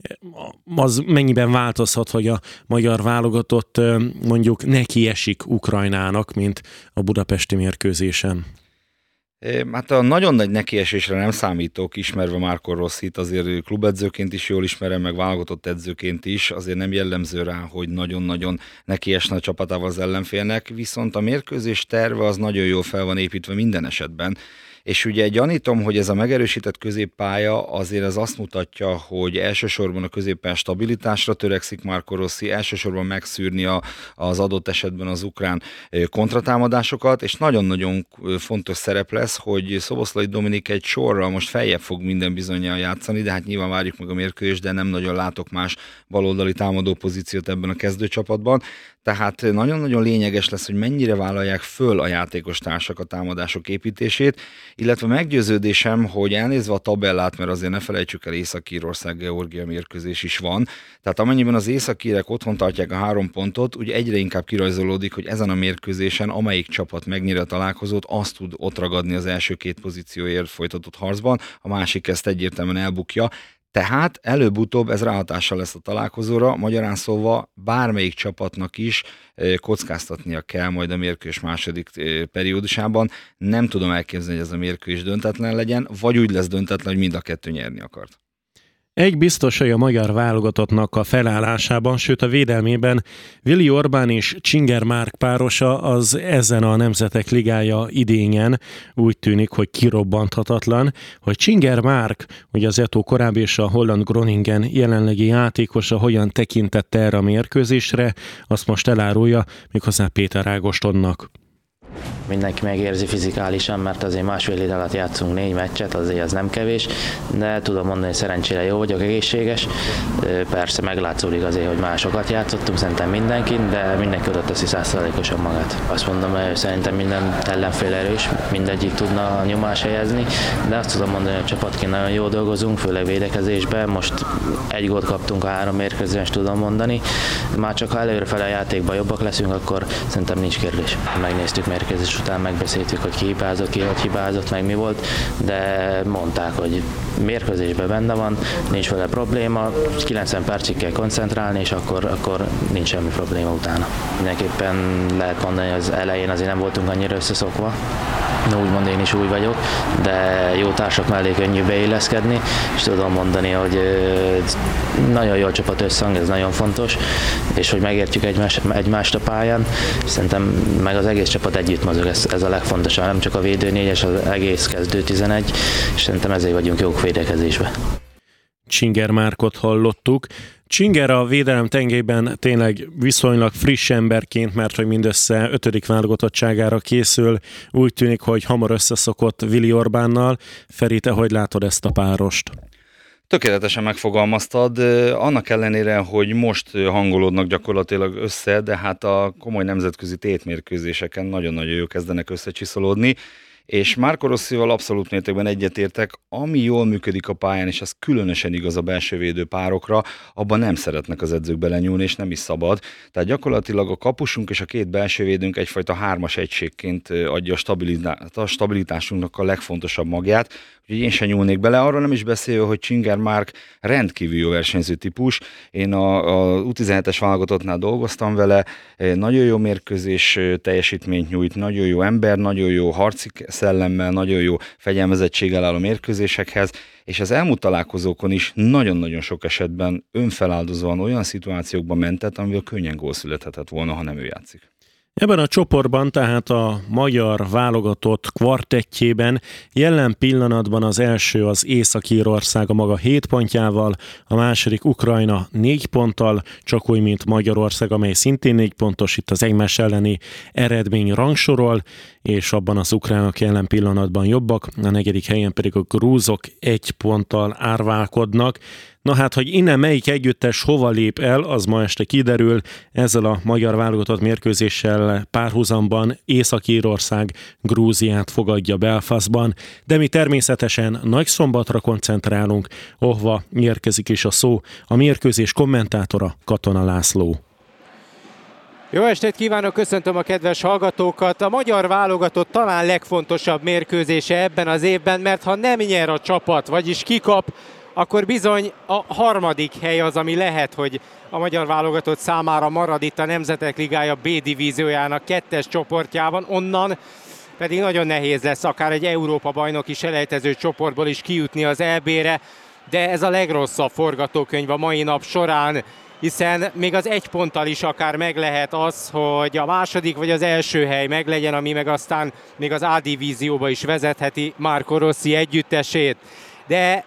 Az mennyiben változhat, hogy a magyar válogatott mondjuk neki esik Ukrajnának, mint a budapesti mérkőzésen? Hát a nagyon nagy nekiesésre nem számítok, ismerve Marco Rossit, azért klubedzőként is jól ismerem, meg válogatott edzőként is, azért nem jellemző rá, hogy nagyon-nagyon nekiesne a csapatával az ellenfélnek, viszont a mérkőzés terve az nagyon jól fel van építve minden esetben. És ugye gyanítom, hogy ez a megerősített középpálya azért az azt mutatja, hogy elsősorban a középpálya stabilitásra törekszik Marco Rossi, elsősorban megszűrni az adott esetben az ukrán kontratámadásokat, és nagyon-nagyon fontos szerep lesz, hogy Szoboszlai Dominik egy sorral most feljebb fog minden bizonnyal játszani, de hát nyilván várjuk meg a mérkőzést, de nem nagyon látok más baloldali támadó pozíciót ebben a kezdőcsapatban. Tehát nagyon-nagyon lényeges lesz, hogy mennyire vállalják föl a játékos társak a támadások építését, illetve meggyőződésem, hogy elnézve a tabellát, mert azért ne felejtsük el, Észak-Írország-Georgia mérkőzés is van, tehát amennyiben az északírek otthon tartják a 3 pontot, ugye egyre inkább kirajzolódik, hogy ezen a mérkőzésen amelyik csapat megnyeri a találkozót, azt tud ott ragadni az első 2 pozícióért folytatott harcban, a másik ezt egyértelműen elbukja. Tehát előbb-utóbb ez ráhatással lesz a találkozóra, magyarán szóval bármelyik csapatnak is kockáztatnia kell majd a mérkőzés második periódusában. Nem tudom elképzelni, hogy ez a mérkőzés döntetlen legyen, vagy úgy lesz döntetlen, hogy mind a kettő nyerni akart. Egy biztos, hogy a magyar válogatottnak a felállásában, sőt a védelmében Vili Orbán és Csinger Márk párosa az ezen a Nemzetek Ligája idényen úgy tűnik, hogy kirobbanthatatlan, hogy Csinger Márk, ugye az Eto korábbi és a holland Groningen jelenlegi játékosa hogyan tekintett erre a mérkőzésre, azt most elárulja méghozzá Péter Ágostonnak. Mindenki megérzi fizikálisan, mert azért másfél idő alatt játszunk 4 meccset, azért az nem kevés, de tudom mondani, hogy szerencsére jó vagyok, egészséges. Persze meglátszódik azért, hogy másokat játszottunk, szerintem mindenkin, de mindenki oda teszi 100%-osan magát. Azt mondom, hogy szerintem minden ellenfél erős, mindegyik tudna nyomás helyezni, de azt tudom mondani, hogy a csapatként nagyon jól dolgozunk, főleg védekezésben. Most 1 gólt kaptunk a 3 mérkőzésen, tudom mondani. Már csak ha előrefele a játékban jobbak leszünk, akkor szerintem nincs kérdés. Megnéztük mérkőzés után, megbeszéltük, hogy ki hibázott, ki hogy hibázott, meg mi volt, de mondták, hogy mérkőzésben benne van, nincs vele probléma, 90 percig kell koncentrálni, és akkor nincs semmi probléma utána. Mindenképpen lehet mondani, hogy az elején azért nem voltunk annyira összeszokva, úgymond én is új vagyok, de jó társak mellé könnyű beilleszkedni, és tudom mondani, hogy nagyon jó a csapat összhang, ez nagyon fontos, és hogy megértjük egymást a pályán, szerintem meg az egész csapat együtt mozog, ez a legfontosabb, nem csak a védő 4-es, az egész kezdő 11, és szerintem ezért vagyunk jók védekezésbe. Csinger Márkot hallottuk. Csinger a védelem tengelyben tényleg viszonylag friss emberként, mert hogy mindössze 5. válogatottságára készül. Úgy tűnik, hogy hamar összeszokott Vili Orbánnal. Feri, te hogy látod ezt a párost? Tökéletesen megfogalmaztad, annak ellenére, hogy most hangolódnak gyakorlatilag össze, de hát a komoly nemzetközi tétmérkőzéseken nagyon-nagyon jó kezdenek összecsiszolódni, és Marco Rossival abszolút mértékben egyetértek, ami jól működik a pályán, és ez különösen igaz a belsővédő párokra, abban nem szeretnek az edzők belenyúlni, és nem is szabad. Tehát gyakorlatilag a kapusunk és a két belsővédőnk egyfajta 3-as egységként adja a stabilitásunknak a legfontosabb magját, úgyhogy én sem nyúlnék bele, arról nem is beszélve, hogy Csinger Márk rendkívül jó versenyző típus. Én a U17-es válogatottnál dolgoztam vele, nagyon jó mérkőzés teljesítményt nyújt, nagyon jó ember, nagyon jó harci szellemmel, nagyon jó fegyelmezettséggel áll a mérkőzésekhez, és az elmúlt találkozókon is nagyon-nagyon sok esetben önfeláldozóan olyan szituációkban mentett, amiből könnyen gól születhetett volna, ha nem ő játszik. Ebben a csoportban, tehát a magyar válogatott kvartettjében jelen pillanatban az első az Észak-Írország a maga 7 pontjával, a második Ukrajna 4 ponttal, csak úgy, mint Magyarország, amely szintén 4 pontos, itt az egymás elleni eredmény rangsorol, és abban az ukránok jelen pillanatban jobbak, a 4. helyen pedig a grúzok 1 ponttal árválkodnak. Na hát, hogy innen melyik együttes hova lép el, az ma este kiderül. Ezzel a magyar válogatott mérkőzéssel párhuzamban Észak-Írország Grúziát fogadja Belfastban, de mi természetesen Nagyszombatra koncentrálunk, ahova érkezik is a szó. A mérkőzés kommentátora Katona László. Jó estét kívánok, köszöntöm a kedves hallgatókat. A magyar válogatott talán legfontosabb mérkőzése ebben az évben, mert ha nem nyer a csapat, vagyis kikap, akkor bizony a 3. hely az, ami lehet, hogy a magyar válogatott számára marad itt a Nemzetek Ligája B divíziójának 2-es csoportjában, onnan pedig nagyon nehéz lesz akár egy Európa-bajnoki selejtező csoportból is kijutni az EB-re, de ez a legrosszabb forgatókönyv a mai nap során, hiszen még az 1 ponttal is akár meg lehet az, hogy a 2. vagy az 1. hely meglegyen, ami meg aztán még az A divízióba is vezetheti Marco Rossi együttesét. De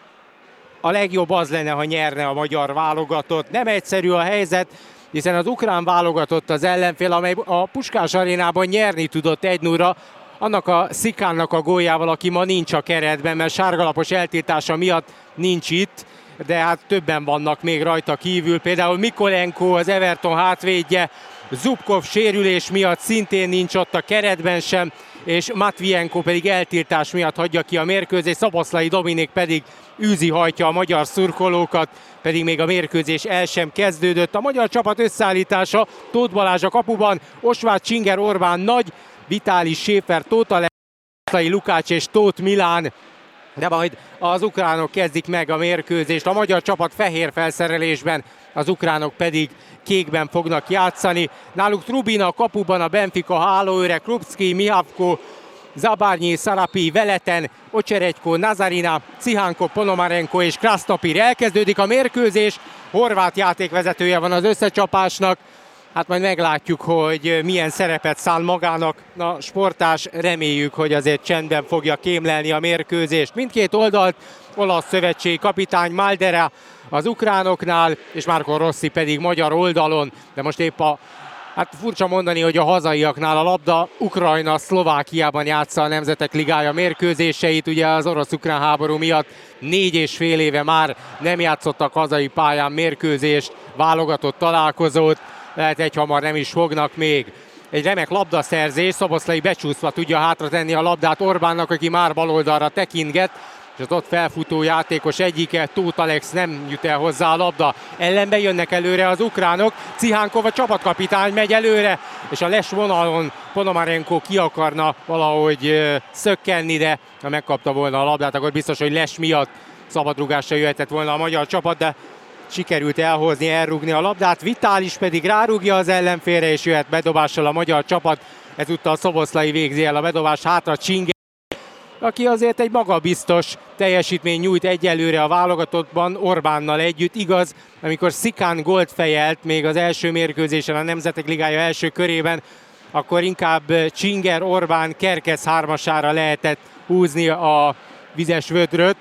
a legjobb az lenne, ha nyerne a magyar válogatott. Nem egyszerű a helyzet, hiszen az ukrán válogatott az ellenfél, amely a Puskás arénában nyerni tudott 1-0-ra, annak a Szikánnak a góljával, aki ma nincs a keretben, mert sárgalapos eltiltása miatt nincs itt, de hát többen vannak még rajta kívül. Például Mikolenko, az Everton hátvédje, Zubkov sérülés miatt szintén nincs ott a keretben sem, és Matvienko pedig eltiltás miatt hagyja ki a mérkőzést, Szoboszlai Dominik pedig hajtja a magyar szurkolókat, pedig még a mérkőzés el sem kezdődött. A magyar csapat összeállítása: Tóth Balázs a kapuban, Osváth, Csinger, Orbán, Nagy, Vitális, Schäfer, Tóth Alexei, Lukács és Tóth Milán. De majd az ukránok kezdik meg a mérkőzést, a magyar csapat fehér felszerelésben, az ukránok pedig kékben fognak játszani. Náluk Trubina a kapuban, a Benfica hálóőre, Krupski, Mihavko, Zabárnyi, Szarapi, Veleten, Ocseredjko, Nazarina, Cihánko, Ponomarenko és Krasnopir. Elkezdődik a mérkőzés, horvát játékvezetője van az összecsapásnak. Hát majd meglátjuk, hogy milyen szerepet szán magának a sportás. Reméljük, hogy azért csendben fogja kémlelni a mérkőzést. Mindkét oldalt olasz szövetségi kapitány Maldera az ukránoknál, és Marco Rossi pedig magyar oldalon. De most épp hát furcsa mondani, hogy a hazaiaknál a labda Ukrajna Szlovákiában játsza a Nemzetek Ligája mérkőzéseit. Ugye az orosz-ukrán háború miatt 4,5 éve már nem játszottak hazai pályán mérkőzést, válogatott találkozót. Lehet egyhamar nem is fognak még. Egy remek labdaszerzés, Szoboszlai becsúszva tudja hátra tenni a labdát Orbánnak, aki már baloldalra tekintget, és az ott felfutó játékos egyike, Tóth Alex nem jut el hozzá a labda. Ellenbe jönnek előre az ukránok, Cihánkov a csapatkapitány megy előre, és a les vonalon Ponomarenko ki akarna valahogy szökkenni, de ha megkapta volna a labdát, akkor biztos, hogy les miatt szabadrugásra jöhetett volna a magyar csapat, de sikerült elhozni, elrúgni a labdát, Vitális pedig rárúgja az ellenfélre, és jöhet bedobással a magyar csapat. Ezúttal Szoboszlai végzi el a bedobás, hátra Csinger, aki azért egy magabiztos teljesítmény nyújt egyelőre a válogatottban Orbánnal együtt. Igaz, amikor Szikán gólt fejelt még az első mérkőzésen a Nemzetek Ligája első körében, akkor inkább Csinger, Orbán, Kerkez hármasára lehetett húzni a vizes vödröt.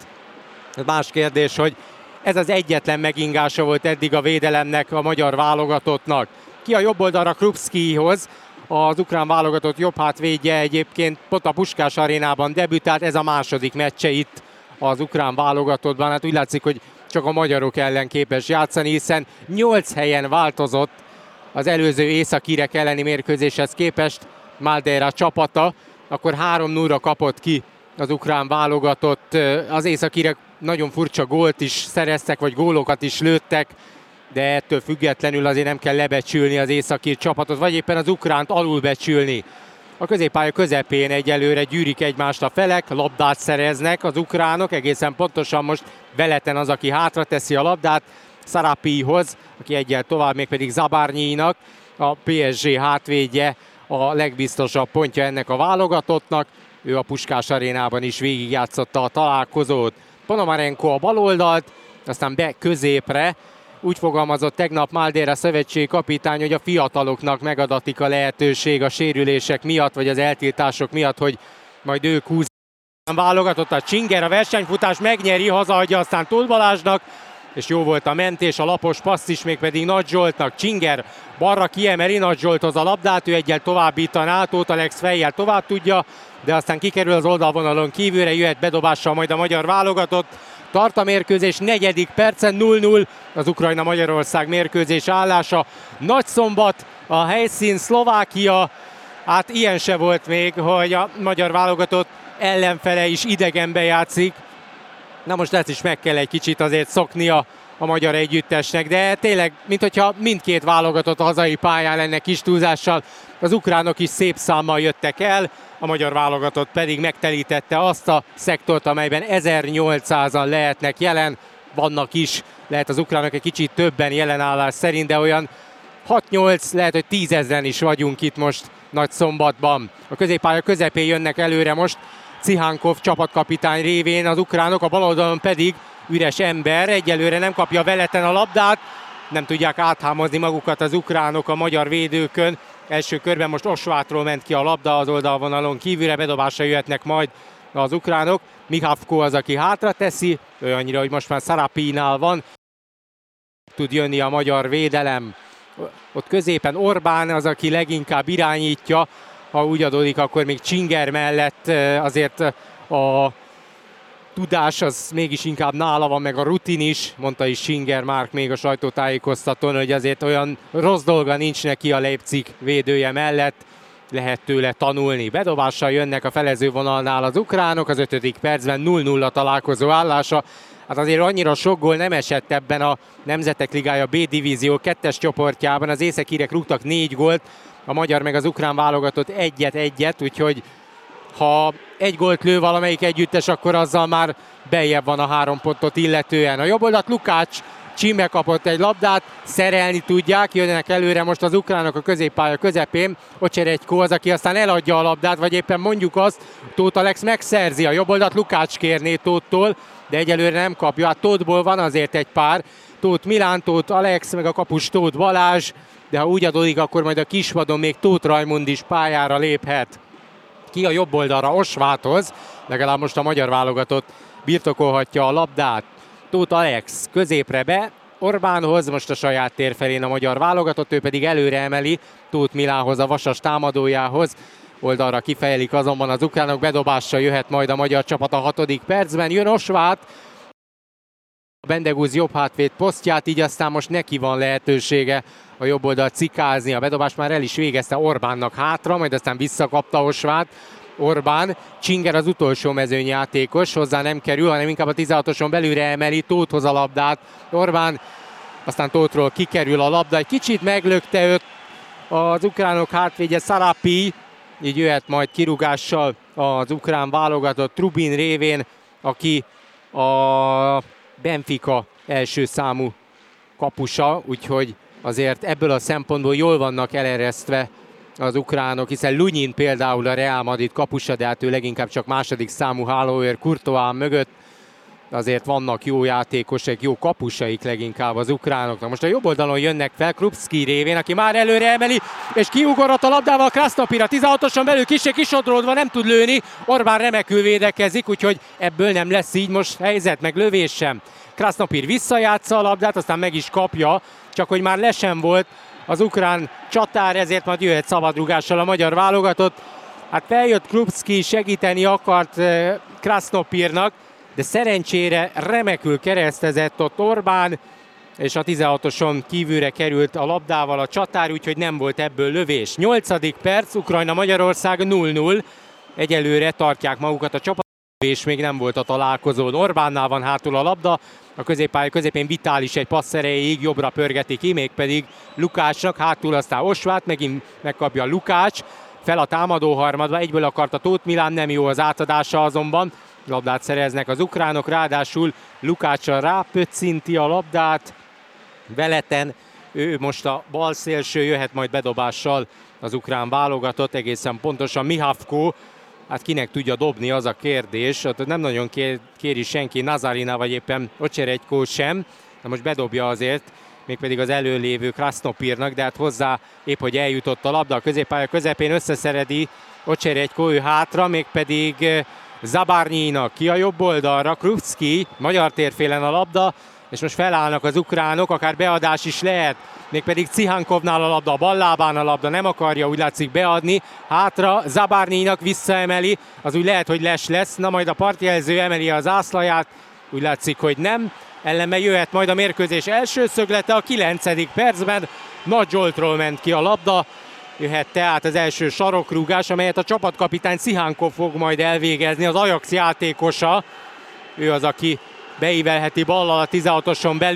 Más kérdés, hogy ez az egyetlen megingása volt eddig a védelemnek a magyar válogatottnak. Ki a jobb oldalra Krupszkijhoz, az ukrán válogatott jobb hátvédje egyébként pont a Puskás arénában debütált, ez a második meccse itt az ukrán válogatottban. Hát úgy látszik, hogy csak a magyarok ellen képes játszani, hiszen 8 helyen változott az előző északírek elleni mérkőzéshez képest Madeira csapata, akkor 3-0-ra kapott ki az ukrán válogatott. Az északírek nagyon furcsa gólt is szereztek, vagy gólokat is lőttek, de ettől függetlenül azért nem kell lebecsülni az északír csapatot, vagy éppen az ukránt alulbecsülni. A középpálya közepén egyelőre gyűrik egymást a felek, labdát szereznek az ukránok, egészen pontosan most Veleten az, aki hátra teszi a labdát Szarapihoz, aki egyel tovább, mégpedig Zabárnyinak, a PSG hátvédje a legbiztosabb pontja ennek a válogatottnak. Ő a Puskás arénában is végigjátszotta a találkozót. Ponomarenko a baloldalt, aztán be középre. Úgy fogalmazott tegnap Madeira szövetségi kapitány, hogy a fiataloknak megadatik a lehetőség a sérülések miatt, vagy az eltiltások miatt, hogy majd ők húzzák. Válogatott a Csinger, a versenyfutás megnyeri, hazaadja aztán Tóth Balázsnak, és jó volt a mentés, a lapos passz is, mégpedig Nagy Zsoltnak. Csinger balra kiemeli Nagy Zsolthoz a labdát, ő egyel továbbítaná, Tóth Alex fejjel tovább tudja, de aztán kikerül az oldalvonalon kívülre, jöhet bedobással majd a magyar válogatott. Tart a mérkőzés 4. percen 0-0 az Ukrajna-Magyarország mérkőzés állása. Nagyszombat a helyszín, Szlovákia, hát ilyen se volt még, hogy a magyar válogatott ellenfele is idegenben játszik. Na most ezt is meg kell egy kicsit azért szoknia a magyar együttesnek, de tényleg, minthogyha mindkét válogatott a hazai pályán lenne kis túlzással, az ukránok is szép számmal jöttek el, a magyar válogatott pedig megtelítette azt a szektort, amelyben 1800-an lehetnek jelen, vannak is, lehet az ukránok egy kicsit többen jelenállás szerint, de olyan 6-8, lehet, hogy 10 000 is vagyunk itt most Nagyszombatban. A középpálya közepén jönnek előre most Cihánkov csapatkapitány révén az ukránok, a baloldalon pedig üres ember, egyelőre nem kapja Veleten a labdát, nem tudják áthámozni magukat az ukránok a magyar védőkön. Első körben most Osvátról ment ki a labda az oldalvonalon kívülre, bedobásra jöhetnek majd az ukránok. Mihavko az, aki hátra teszi, olyannyira, hogy most már Szarapinál van. Tud jönni a magyar védelem. Ott középen Orbán az, aki leginkább irányítja, ha úgy adódik, akkor még Csinger mellett azért a tudás az mégis inkább nála van, meg a rutin is, mondta is Csinger Márk még a sajtótájékoztatón, hogy azért olyan rossz dolga nincs neki a Leipzig védője mellett, lehet tőle tanulni. Bedobással jönnek a felezővonalnál az ukránok, az 5. percben 0-0 találkozó állása. Hát azért annyira sok gól nem esett ebben a Nemzetek Ligája B divízió 2-es csoportjában, az északírek rúgtak 4 gólt, a magyar meg az ukrán válogatott egyet, úgyhogy ha egy gólt lő valamelyik együttes, akkor azzal már beljebb van a 3 pontot illetően. A jobb oldalt Lukács Csíme kapott egy labdát, szerelni tudják, jönnek előre most az ukránok a középpálya közepén. Ocseredjko az, aki aztán eladja a labdát, vagy éppen mondjuk azt, Tóth Alex megszerzi. A jobb oldalt Lukács kérné Tóthtól, de egyelőre nem kapja. Hát Tóthból van azért egy pár. Tóth Milán, Tóth Alex, meg a kapus Tóth Balázs, de ha úgy adódik, akkor majd a kispadon még Tóth Rajmund is pályára léphet. Ki a jobb oldalra Osváthoz, legalább most a magyar válogatott birtokolhatja a labdát. Tóth Alex középre be, Orbánhoz, most a saját tér felén a magyar válogatott, ő pedig előre emeli Tóth Milánhoz, a vasas támadójához. Oldalra kifejelik azonban az ukránok, bedobással jöhet majd a magyar csapat a 6. percben. Jön Osvát, a Bendegúz jobb hátvéd posztját, így aztán most neki van lehetősége a jobb oldalt cikázni. A bedobást már el is végezte Orbánnak hátra, majd aztán visszakapta Osvát. Orbán, Csinger az utolsó mezőnyjátékos, hozzá nem kerül, hanem inkább a 16-oson belülre emeli Tóthhoz a labdát. Orbán, aztán Tóthról kikerül a labda, egy kicsit meglökte őt az ukránok hátvédje Szarapi, így jöhet majd kirúgással az ukrán válogatott Trubin révén, aki a Benfica első számú kapusa, úgyhogy azért ebből a szempontból jól vannak eleresztve az ukránok, hiszen Lunyin például a Real Madrid kapusa, de hát ő leginkább csak második számú hálóőr Courtois mögött. Azért vannak jó játékosok, jó kapusaik leginkább az ukránoknak. Most a jobb oldalon jönnek fel Krupski révén, aki már előre emeli, és kiugorhat a labdával Krasznopir. A 16-oson belül kissé kisodródva nem tud lőni. Orbán remekül védekezik, úgyhogy ebből nem lesz így most helyzet, meg lövés sem. Krasznopir visszajátsza a labdát, aztán meg is kapja, csak hogy már le sem volt az ukrán csatár, ezért majd jöhet szabadrugással a magyar válogatott. Hát feljött Krupski, segíteni akart Krasznopirnak, de szerencsére remekül keresztezett ott Orbán, és a 16-oson kívülre került a labdával a csatár, úgyhogy nem volt ebből lövés. 8. perc, Ukrajna-Magyarország 0-0. Egyelőre tartják magukat a csapat, és még nem volt a találkozón. Orbánnál van hátul a labda, a középpálya közepén Vitális egy passz erejéig jobbra pörgeti ki, mégpedig Lukácsnak, hátul aztán Osvát, megint megkapja Lukács, fel a támadó harmadba, egyből akarta Tóth Milán, nem jó az átadása azonban. Labdát szereznek az ukránok, ráadásul Lukáccsal rápöccinti a labdát, Veleten, ő most a bal szélső, jöhet majd bedobással az ukrán válogatott, egészen pontosan Mihavko, hát kinek tudja dobni, az a kérdés, hát nem nagyon kéri senki, Nazarina vagy éppen Ocseredjko sem, de most bedobja azért, mégpedig az előlévő Krasznopirnak, de hát hozzá épp, hogy eljutott a labda, a középpálya közepén összeszeredi Ocseredjko, ő hátra, mégpedig Zabarnyinak ki a jobb oldalra, Krupski, magyar térfélen a labda, és most felállnak az ukránok, akár beadás is lehet, mégpedig Cihankovnál a labda, a bal lábán a labda, nem akarja úgy látszik beadni, hátra Zabarnyinak visszaemeli, az úgy lehet, hogy lesz, na majd a partjelző emeli az zászlaját, úgy látszik, hogy nem, ellenben jöhet majd a mérkőzés első szöglete a 9. percben, Nagy Zsoltról ment ki a labda, jöhet tehát az első sarokrúgás, amelyet a csapatkapitány Cihankov fog majd elvégezni, az Ajax játékosa. Ő az, aki beívelheti ballal a 16-oson belül.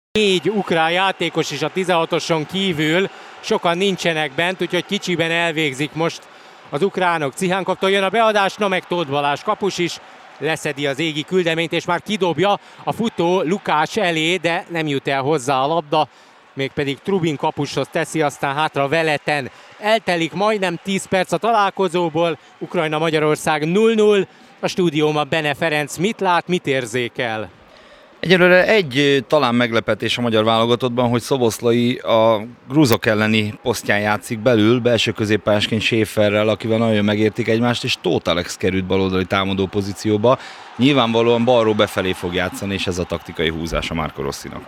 4 ukrán játékos is a 16-oson kívül, sokan nincsenek bent, úgyhogy kicsiben elvégzik most az ukránok. Cihankovtól jön a beadás, na meg Tóth Balázs kapus is leszedi az égi küldeményt, és már kidobja a futó Lukács elé, de nem jut el hozzá a labda, mégpedig Trubin kapushoz teszi, aztán hátra Veleten. Eltelik majdnem 10 perc a találkozóból, Ukrajna-Magyarország 0-0. A stúdióban Bene Ferenc mit lát, mit érzékel? Egyelőre egy talán meglepetés a magyar válogatottban, hogy Szoboszlai a grúzok elleni posztján játszik belül, belső középpályásként Schäferrel, akivel nagyon megértik egymást, és Tóth Alex került baloldali támadó pozícióba. Nyilvánvalóan balról befelé fog játszani, és ez a taktikai húzás a Marco Rossinak.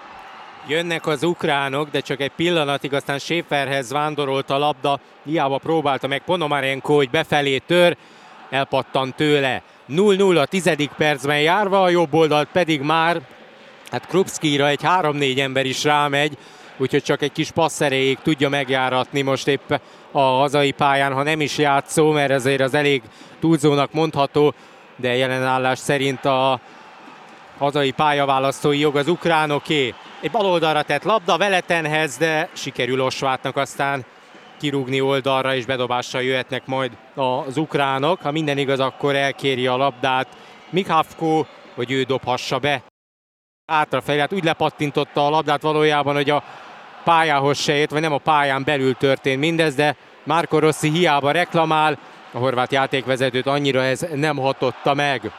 Jönnek az ukránok, de csak egy pillanatig, aztán Schäferhez vándorolt a labda, hiába próbálta meg Ponomarenko, hogy befelé tör, elpattant tőle. 0-0 a 10. percben járva, a jobb oldalt pedig már hát Krupskira egy 3-4 ember is rámegy, úgyhogy csak egy kis passz erejéig tudja megjáratni most épp a hazai pályán, ha nem is játszó, mert ezért az elég túlzónak mondható, de jelenállás szerint a hazai pályaválasztói jog az ukránoké. Egy baloldalra tett labda Veletenhez, de sikerül Osvátnak aztán kirúgni oldalra, és bedobással jöhetnek majd az ukránok. Ha minden igaz, akkor elkéri a labdát Mihavko, hogy ő dobhassa be. Hátrafelé, hát úgy lepattintotta a labdát valójában, hogy a pályához se ért, vagy nem a pályán belül történt mindez, de Marco Rossi hiába reklamál, a horvát játékvezetőt annyira ez nem hatotta meg.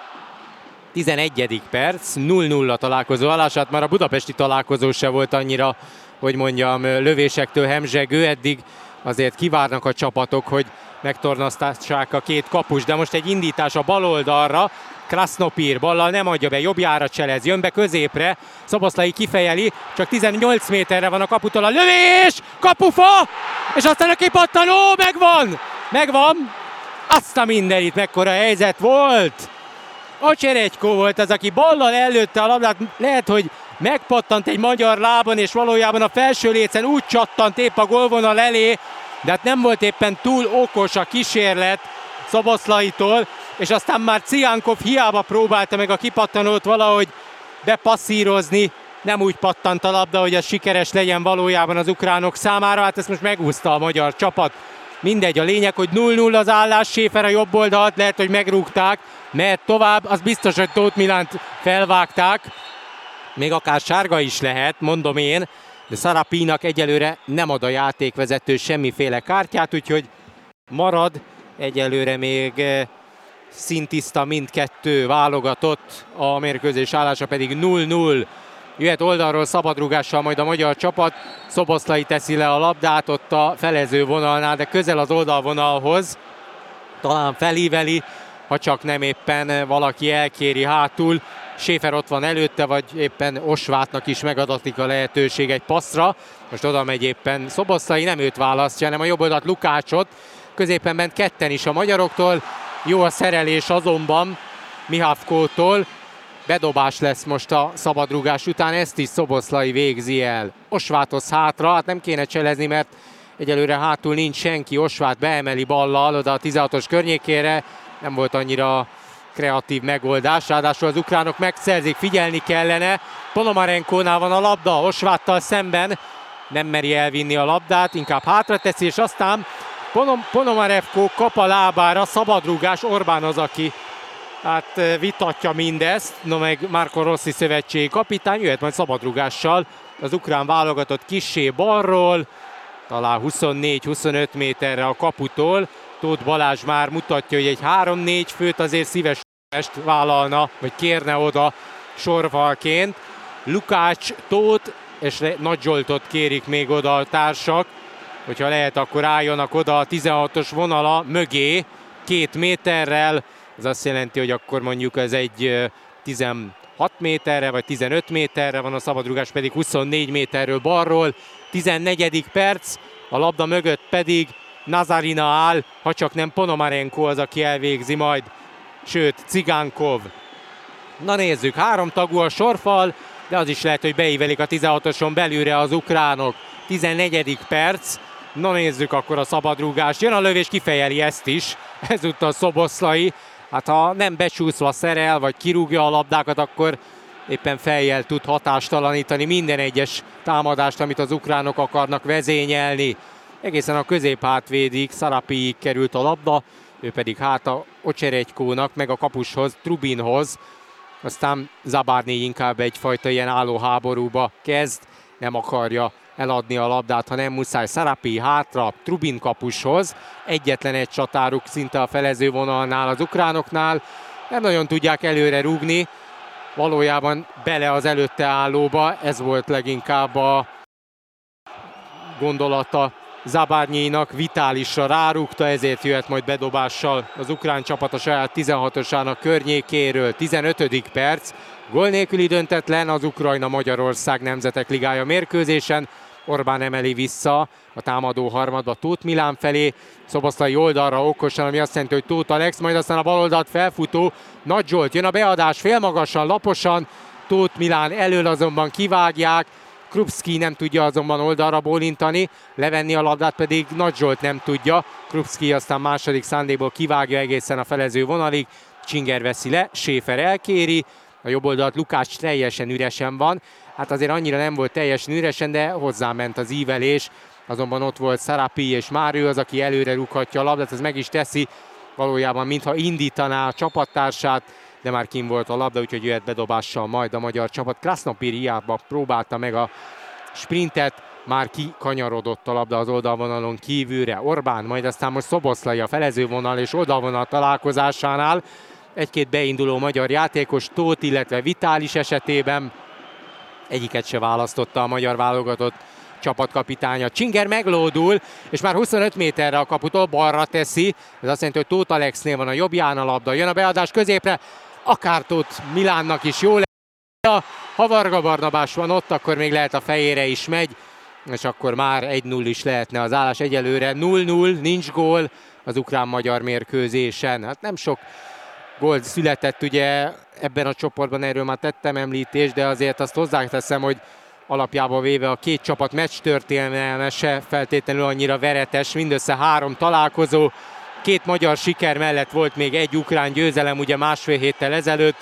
11. perc, 0-0 találkozó állását, már a budapesti találkozó se volt annyira, hogy mondjam, lövésektől hemzsegő, eddig azért kivárnak a csapatok, hogy megtornasztassák a két kapus, de most egy indítás a bal oldalra, Krasznopir ballal nem adja be, jobbjára cselez, jön be középre, Szoboszlai kifejeli, csak 18 méterre van a kaputól a lövés, kapufa, és aztán a kipattanó, megvan, azt a mindenit, mekkora helyzet volt. Ocseredjko volt az, aki ballal előtte a labdát, lehet, hogy megpattant egy magyar lábon, és valójában a felső lécen úgy csattant épp a gólvonal elé, de hát nem volt éppen túl okos a kísérlet Szoboszlaitól, és aztán már Cihankov hiába próbálta meg a kipattanót valahogy bepasszírozni, nem úgy pattant a labda, hogy ez sikeres legyen valójában az ukránok számára, hát ezt most megúszta a magyar csapat. Mindegy, a lényeg, hogy 0-0 az állás, Schäfer a jobb oldalt, lehet, hogy megrúgták, mehet tovább, az biztos, hogy Tóth Milánt felvágták. még akár sárga is lehet, mondom én, de Sarapinak egyelőre nem ad a játékvezető semmiféle kártyát, úgyhogy marad egyelőre még szintiszta mindkettő válogatott, a mérkőzés állása pedig 0-0. Jöhet oldalról szabadrúgással majd a magyar csapat, Szoboszlai teszi le a labdát ott a felező vonalnál, de közel az oldalvonalhoz, talán felíveli, ha csak nem éppen valaki elkéri hátul. Schäfer ott van előtte, vagy éppen Osvátnak is megadatik a lehetőség egy passzra. Most oda megy éppen Szoboszlai, nem őt választja, hanem a jobb oldalt Lukácsot. Középen ment ketten is a magyaroktól. Jó a szerelés azonban Mihavkótól. Bedobás lesz most a szabadrúgás után, ezt is Szoboszlai végzi el. Osváthoz hátra, hát nem kéne cselezni, mert egyelőre hátul nincs senki. Osvát beemeli ballal oda a 16-os környékére. Nem volt annyira kreatív megoldás, ráadásul az ukránok megszerzik, figyelni kellene. Ponomarenkónál van a labda, Osváttal szemben, nem meri elvinni a labdát, inkább hátra teszi, és aztán Ponomarevko kap a lábára, szabadrúgás, Orbán az, aki hát vitatja mindezt, no meg Marco Rossi szövetségi kapitány, jöhet majd szabadrúgással az ukrán válogatott kissé balról, talán 24-25 méterre a kaputól. Tóth Balázs már mutatja, hogy egy 3-4 főt azért szíves vállalna, vagy kérne oda sorfalként. Lukács, Tóth és Nagy Zsoltot kérik még oda a társak, hogyha lehet, akkor álljanak oda a 16-os vonala mögé 2 méterrel. Ez azt jelenti, hogy akkor mondjuk ez egy 16 méterre, vagy 15 méterre van, a szabadrúgás pedig 24 méterről balról. 14. perc, a labda mögött pedig Nazarina áll, ha csak nem Ponomarenko az, aki elvégzi majd, sőt Cigánkov. Na nézzük, 3 tagú a sorfal, de az is lehet, hogy beívelik a 16-oson belülre az ukránok. 14. perc, na nézzük akkor a szabadrúgást, jön a lövés, kifejeli ezt is, ezúttal Szoboszlai. Hát ha nem becsúszva szerel, vagy kirúgja a labdákat, akkor éppen fejjel tud hatástalanítani minden egyes támadást, amit az ukránok akarnak vezényelni. Egészen a középhátvédig, Sarapiig került a labda, ő pedig a Ocseregykónak, meg a kapushoz, Trubinhoz. Aztán Zabárné inkább egyfajta ilyen állóháborúba kezd, nem akarja eladni a labdát, ha nem muszáj. Sarapi hátra, Trubin kapushoz. Egyetlen egy csatáruk szinte a felező vonalnál az ukránoknál. Nem nagyon tudják előre rúgni, valójában bele az előtte állóba. Ez volt leginkább a gondolata Zabárnyénak, Vitálisra rárúgta, ezért jöhet majd bedobással az ukrán csapat a saját 16-osának környékéről. 15. perc, gól nélküli döntetlen az Ukrajna-Magyarország Nemzetek Ligája mérkőzésen. Orbán emeli vissza a támadó harmadba Tóth Milán felé, Szoboszlai oldalra okosan, ami azt jelenti, hogy Tóth Alex, majd aztán a baloldalt felfutó Nagy Zsolt, jön a beadás félmagasan, laposan, Tóth Milán elől azonban kivágják, Krupski nem tudja azonban oldalra bólintani, levenni a labdát pedig Nagy Zsolt nem tudja, Krupski aztán második szándékból kivágja egészen a felező vonalig, Csinger veszi le, Schäfer elkéri, a jobb oldalt Lukács teljesen üresen van, hát azért annyira nem volt teljesen üresen, de hozzáment az ívelés, azonban ott volt Sarapi, és már ő az, aki előre rúghatja a labdát, ez meg is teszi, valójában mintha indítaná a csapattársát, de már kim volt a labda, úgyhogy jöhet bedobással majd a magyar csapat. Krasznopir hiába próbálta meg a sprintet, már kikanyarodott a labda az oldalvonalon kívülre. Orbán, majd aztán most Szoboszlai a felezővonal és oldalvonal találkozásánál. Egy-két beinduló magyar játékos, Tóth, illetve Vitális esetében egyiket se választotta a magyar válogatott csapatkapitánya. Csinger meglódul, és már 25 méterre a kaputól balra teszi. Ez azt jelenti, hogy Tóth Alexnél van a jobbján a labda. Jön a beadás középre, akár Tóth Milánnak is jó lesz. Ha Varga Barnabás van ott, akkor még lehet a fejére is megy, és akkor már 1-0 is lehetne az állás. Egyelőre 0-0, nincs gól az ukrán-magyar mérkőzésen. Hát nem sok gól született ugye ebben a csoportban, erről már tettem említést, de azért azt hozzáteszem, hogy alapjában véve a két csapat meccs történelme se feltétlenül annyira veretes, mindössze 3 találkozó, 2 magyar siker mellett volt még egy ukrán győzelem, ugye másfél héttel ezelőtt,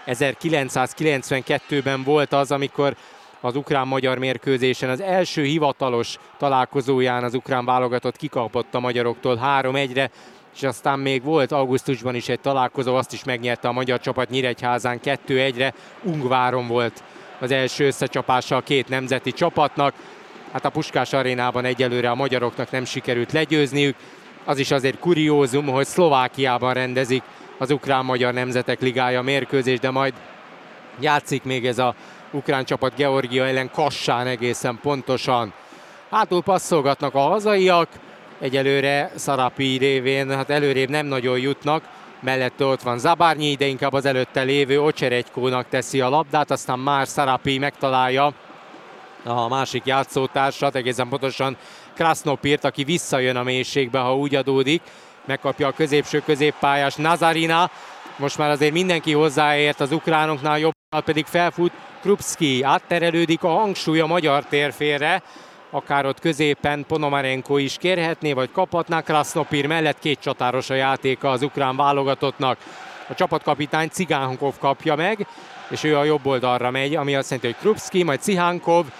1992-ben volt az, amikor az ukrán-magyar mérkőzésen az első hivatalos találkozóján az ukrán válogatott kikapott a magyaroktól 3-1-re, és aztán még volt augusztusban is egy találkozó, azt is megnyerte a magyar csapat Nyíregyházán 2-1-re, Ungváron volt az első összecsapása a két nemzeti csapatnak. Hát a Puskás arénában egyelőre a magyaroknak nem sikerült legyőzniük. Az is azért kuriózum, hogy Szlovákiában rendezik az Ukrán-Magyar Nemzetek Ligája mérkőzés, de majd játszik még ez a ukrán csapat Georgia ellen Kassán egészen pontosan. Hátul passzolgatnak a hazaiak, egyelőre Szarapi révén, hát előrébb nem nagyon jutnak, mellette ott van Zabárnyi, de inkább az előtte lévő Ocseregykónak teszi a labdát, aztán már Szarapi megtalálja a másik játszótársat, egészen pontosan Krasznopírt, aki visszajön a mélységbe, ha úgy adódik, megkapja a középső középpályás Nazarina, most már azért mindenki hozzáért az ukránoknál, jobbnál pedig felfut Krupski, átterelődik a hangsúly a magyar térfélre, akár ott középen Ponomarenko is kérhetné, vagy kaphatná. Krasznopír mellett két csatáros a játéka az ukrán válogatottnak. A csapatkapitány Cigánkov kapja meg, és ő a jobb oldalra megy, ami azt jelenti, hogy Krupski, majd Cihánkov,